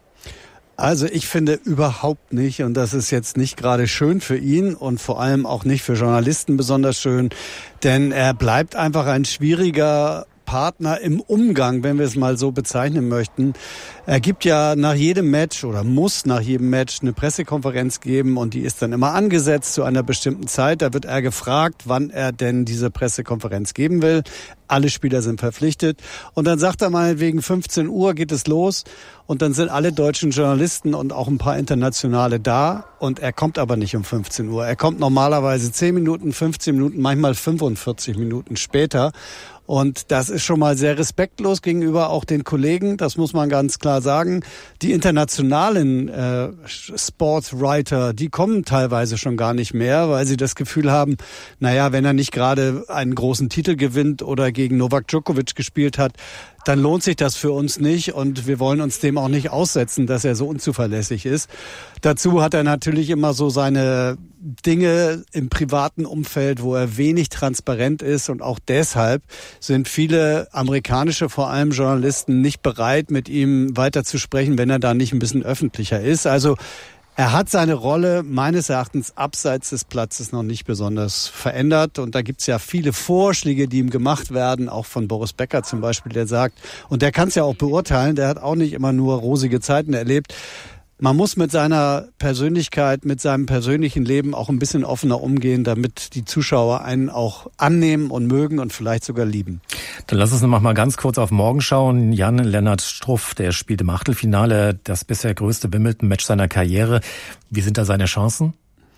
Speaker 20: Also ich finde überhaupt nicht, und das ist jetzt nicht gerade schön für ihn und vor allem auch nicht für Journalisten besonders schön, denn er bleibt einfach ein schwieriger Partner im Umgang, wenn wir es mal so bezeichnen möchten. Er gibt ja nach jedem Match oder muss nach jedem Match eine Pressekonferenz geben und die ist dann immer angesetzt zu einer bestimmten Zeit. Da wird er gefragt, wann er denn diese Pressekonferenz geben will. Alle Spieler sind verpflichtet und dann sagt er meinetwegen 15 Uhr geht es los und dann sind alle deutschen Journalisten und auch ein paar internationale da und er kommt aber nicht um 15 Uhr. Er kommt normalerweise 10 Minuten, 15 Minuten, manchmal 45 Minuten später. Und das ist schon mal sehr respektlos gegenüber auch den Kollegen, das muss man ganz klar sagen. Die internationalen Sportswriter, die kommen teilweise schon gar nicht mehr, weil sie das Gefühl haben, naja, wenn er nicht gerade einen großen Titel gewinnt oder gegen Novak Djokovic gespielt hat, dann lohnt sich das für uns nicht und wir wollen uns dem auch nicht aussetzen, dass er so unzuverlässig ist. Dazu hat er natürlich immer so seine Dinge im privaten Umfeld, wo er wenig transparent ist und auch deshalb sind viele amerikanische, vor allem Journalisten, nicht bereit, mit ihm weiter zu sprechen, wenn er da nicht ein bisschen öffentlicher ist. Also er hat seine Rolle meines Erachtens abseits des Platzes noch nicht besonders verändert. Und da gibt's ja viele Vorschläge, die ihm gemacht werden, auch von Boris Becker zum Beispiel, der sagt, und der kann es ja auch beurteilen, der hat auch nicht immer nur rosige Zeiten erlebt. Man muss mit seiner Persönlichkeit, mit seinem persönlichen Leben auch ein bisschen offener umgehen, damit die Zuschauer einen auch annehmen und mögen und vielleicht sogar lieben.
Speaker 15: Dann lass uns noch mal ganz kurz auf morgen schauen. Jan-Lennart Struff, der spielt im Achtelfinale das bisher größte Wimbledon-Match seiner Karriere. Wie sind da seine Chancen?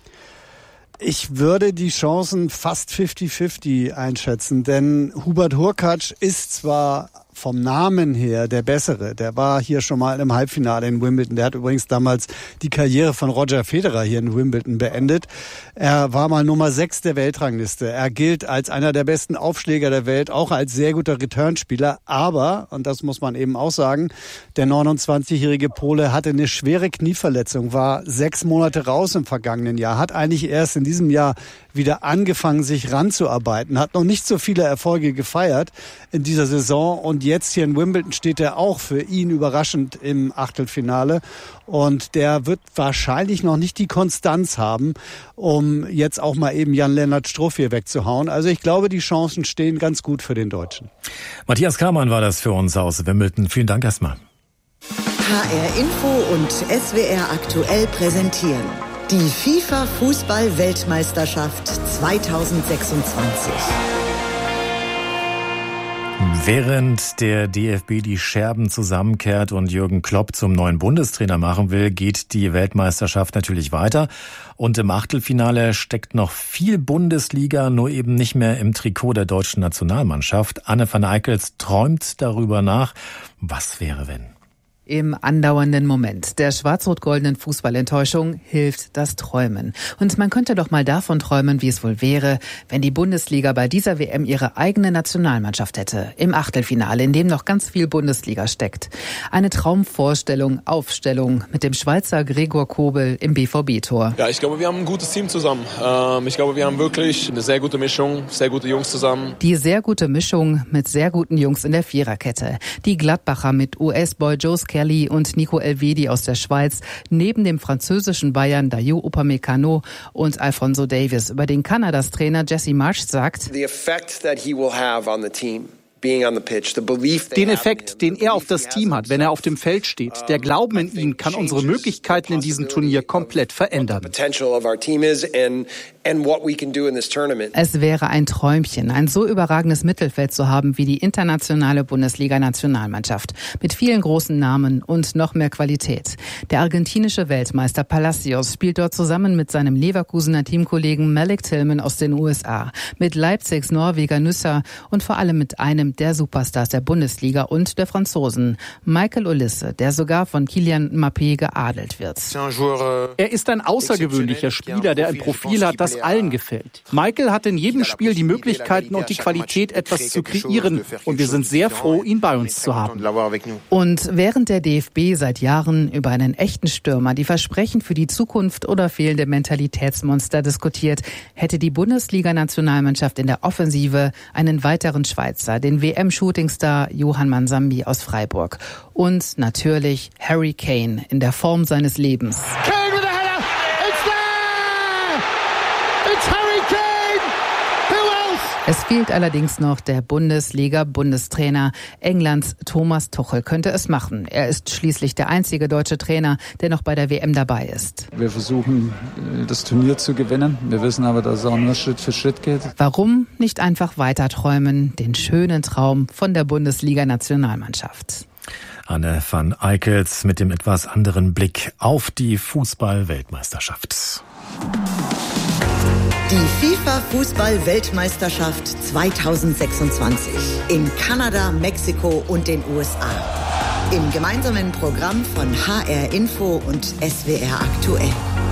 Speaker 20: Ich würde die Chancen fast 50-50 einschätzen, denn Hubert Hurkacz ist zwar vom Namen her der Bessere. Der war hier schon mal im Halbfinale in Wimbledon. Der hat übrigens damals die Karriere von Roger Federer hier in Wimbledon beendet. Er war mal Nummer 6 der Weltrangliste. Er gilt als einer der besten Aufschläger der Welt, auch als sehr guter Returnspieler. Aber, und das muss man eben auch sagen, der 29-jährige Pole hatte eine schwere Knieverletzung, war 6 Monate raus im vergangenen Jahr, hat eigentlich erst in diesem Jahr wieder angefangen, sich ranzuarbeiten, hat noch nicht so viele Erfolge gefeiert in dieser Saison und jetzt hier in Wimbledon steht er auch für ihn überraschend im Achtelfinale und der wird wahrscheinlich noch nicht die Konstanz haben, um jetzt auch mal eben Jan-Lennart Struff hier wegzuhauen. Also ich glaube, die Chancen stehen ganz gut für den Deutschen.
Speaker 15: Matthias Kamann war das für uns aus Wimbledon. Vielen Dank erstmal.
Speaker 2: HR Info und SWR aktuell präsentieren. Die FIFA-Fußball-Weltmeisterschaft 2026.
Speaker 15: Während der DFB die Scherben zusammenkehrt und Jürgen Klopp zum neuen Bundestrainer machen will, geht die Weltmeisterschaft natürlich weiter. Und im Achtelfinale steckt noch viel Bundesliga, nur eben nicht mehr im Trikot der deutschen Nationalmannschaft. Anne van Eickels träumt darüber nach, was wäre, wenn?
Speaker 21: Im andauernden Moment der schwarz-rot-goldenen Fußballenttäuschung hilft das Träumen. Und man könnte doch mal davon träumen, wie es wohl wäre, wenn die Bundesliga bei dieser WM ihre eigene Nationalmannschaft hätte. Im Achtelfinale, in dem noch ganz viel Bundesliga steckt. Eine Traumvorstellung, Aufstellung mit dem Schweizer Gregor Kobel im BVB-Tor.
Speaker 22: Ja, ich glaube, wir haben ein gutes Team zusammen. Ich glaube, wir haben wirklich eine sehr gute Mischung, sehr gute Jungs zusammen.
Speaker 21: Die sehr gute Mischung mit sehr guten Jungs in der Viererkette. Die Gladbacher mit US-Boy Joe Kelly und Nico Elvedi aus der Schweiz, neben dem französischen Bayern Dayot Upamecano und Alphonso Davies. Über den Kanadas Trainer Jesse Marsch sagt:
Speaker 23: The effect that he will have on the team.
Speaker 24: Den Effekt, den er auf das Team hat, wenn er auf dem Feld steht, der Glauben in ihn kann unsere Möglichkeiten in diesem Turnier komplett verändern.
Speaker 21: Es wäre ein Träumchen, ein so überragendes Mittelfeld zu haben wie die internationale Bundesliga-Nationalmannschaft. Mit vielen großen Namen und noch mehr Qualität. Der argentinische Weltmeister Palacios spielt dort zusammen mit seinem Leverkusener Teamkollegen Malik Tillman aus den USA, mit Leipzigs Norweger Nüsser und vor allem mit einem der Superstars der Bundesliga und der Franzosen, Michael Olise, der sogar von Kylian Mbappé geadelt wird.
Speaker 24: Er ist ein außergewöhnlicher Spieler, der ein Profil hat, das allen gefällt. Michael hat in jedem Spiel die Möglichkeiten und die Qualität, etwas zu kreieren. Und wir sind sehr froh, ihn bei uns zu haben.
Speaker 21: Und während der DFB seit Jahren über einen echten Stürmer, die Versprechen für die Zukunft oder fehlende Mentalitätsmonster diskutiert, hätte die Bundesliga-Nationalmannschaft in der Offensive einen weiteren Schweizer, den WM-Shootingstar Johann Mansambi aus Freiburg. Und natürlich Harry Kane in der Form seines Lebens.
Speaker 25: Kane with a header! It's there! It's Harry Kane! Who else?
Speaker 21: Es fehlt allerdings noch der Bundesliga-Bundestrainer. Englands Thomas Tuchel könnte es machen. Er ist schließlich der einzige deutsche Trainer, der noch bei der WM dabei ist.
Speaker 26: Wir versuchen, das Turnier zu gewinnen. Wir wissen aber, dass es auch nur Schritt für Schritt geht.
Speaker 21: Warum nicht einfach weiter träumen? Den schönen Traum von der Bundesliga-Nationalmannschaft.
Speaker 15: Anne van Eickels mit dem etwas anderen Blick auf die Fußball-Weltmeisterschaft.
Speaker 2: Die FIFA-Fußball-Weltmeisterschaft 2026 in Kanada, Mexiko und den USA. Im gemeinsamen Programm von HR Info und SWR Aktuell.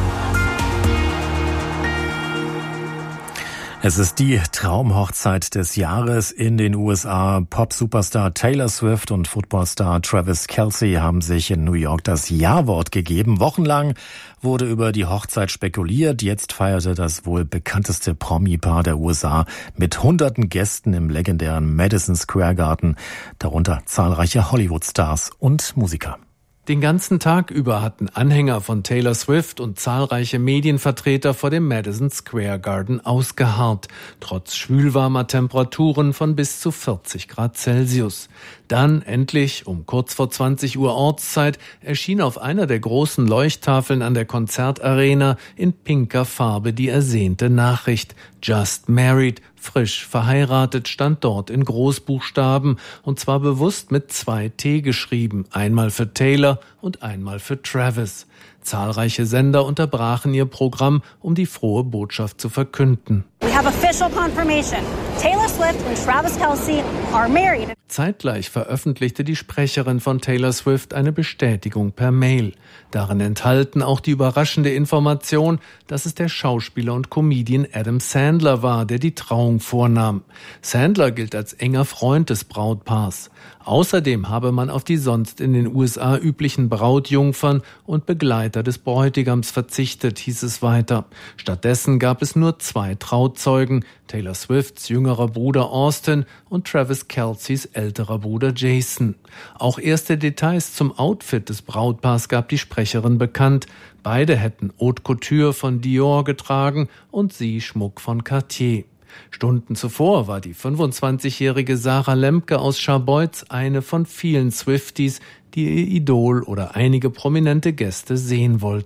Speaker 15: Es ist die Traumhochzeit des Jahres in den USA. Pop-Superstar Taylor Swift und Footballstar Travis Kelce haben sich in New York das Ja-Wort gegeben. Wochenlang wurde über die Hochzeit spekuliert. Jetzt feierte das wohl bekannteste Promi-Paar der USA mit hunderten Gästen im legendären Madison Square Garden, darunter zahlreiche Hollywood-Stars und Musiker.
Speaker 27: Den ganzen Tag über hatten Anhänger von Taylor Swift und zahlreiche Medienvertreter vor dem Madison Square Garden ausgeharrt, trotz schwülwarmer Temperaturen von bis zu 40 Grad Celsius. Dann endlich, um kurz vor 20 Uhr Ortszeit, erschien auf einer der großen Leuchttafeln an der Konzertarena in pinker Farbe die ersehnte Nachricht: Just married, frisch verheiratet, stand dort in Großbuchstaben, und zwar bewusst mit 2 T geschrieben, einmal für Taylor und einmal für Travis. Zahlreiche Sender unterbrachen ihr Programm, um die frohe Botschaft zu verkünden.
Speaker 28: We have official confirmation. Taylor Swift and Travis Kelce are married.
Speaker 27: Zeitgleich veröffentlichte die Sprecherin von Taylor Swift eine Bestätigung per Mail. Darin enthalten auch die überraschende Information, dass es der Schauspieler und Comedian Adam Sandler war, der die Trauung vornahm. Sandler gilt als enger Freund des Brautpaars. Außerdem habe man auf die sonst in den USA üblichen Brautjungfern und Begleiter des Bräutigams verzichtet, hieß es weiter. Stattdessen gab es nur 2 Trauzeugen, Taylor Swifts jüngerer Bruder Austin und Travis Kelces älterer Bruder Jason. Auch erste Details zum Outfit des Brautpaars gab die Sprecherin bekannt. Beide hätten Haute Couture von Dior getragen und sie Schmuck von Cartier. Stunden zuvor war die 25-jährige Sarah Lemke aus Scharbeutz eine von vielen Swifties, die ihr Idol oder einige prominente Gäste sehen wollten.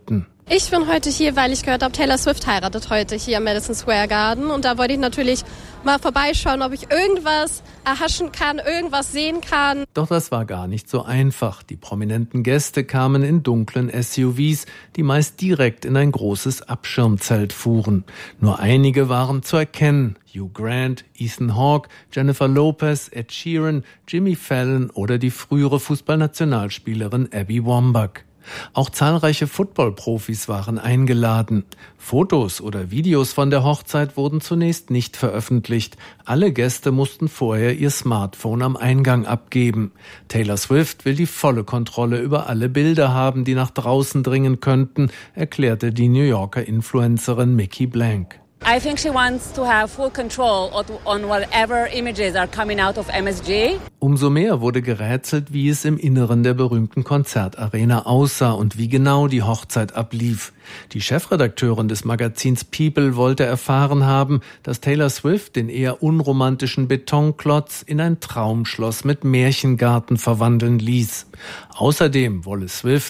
Speaker 3: Ich bin heute hier, weil ich gehört habe, Taylor Swift heiratet heute hier am Madison Square Garden. Und da wollte ich natürlich mal vorbeischauen, ob ich irgendwas erhaschen kann, irgendwas sehen kann.
Speaker 27: Doch das war gar nicht so einfach. Die prominenten Gäste kamen in dunklen SUVs, die meist direkt in ein großes Abschirmzelt fuhren. Nur einige waren zu erkennen. Hugh Grant, Ethan Hawke, Jennifer Lopez, Ed Sheeran, Jimmy Fallon oder die frühere Fußballnationalspielerin Abby Wambach. Auch zahlreiche Football-Profis waren eingeladen. Fotos oder Videos von der Hochzeit wurden zunächst nicht veröffentlicht. Alle Gäste mussten vorher ihr Smartphone am Eingang abgeben. Taylor Swift will die volle Kontrolle über alle Bilder haben, die nach draußen dringen könnten, erklärte die New Yorker Influencerin Mickey Blank.
Speaker 4: I think she wants to have full control on whatever images are coming out of MSG.
Speaker 27: Umso mehr wurde gerätselt, wie es im Inneren der berühmten Konzertarena aussah und wie genau die Hochzeit ablief. Die Chefredakteurin des Magazins People wollte erfahren haben, dass Taylor Swift den eher unromantischen Betonklotz in ein Traumschloss mit Märchengarten verwandeln ließ. Außerdem wolle Swift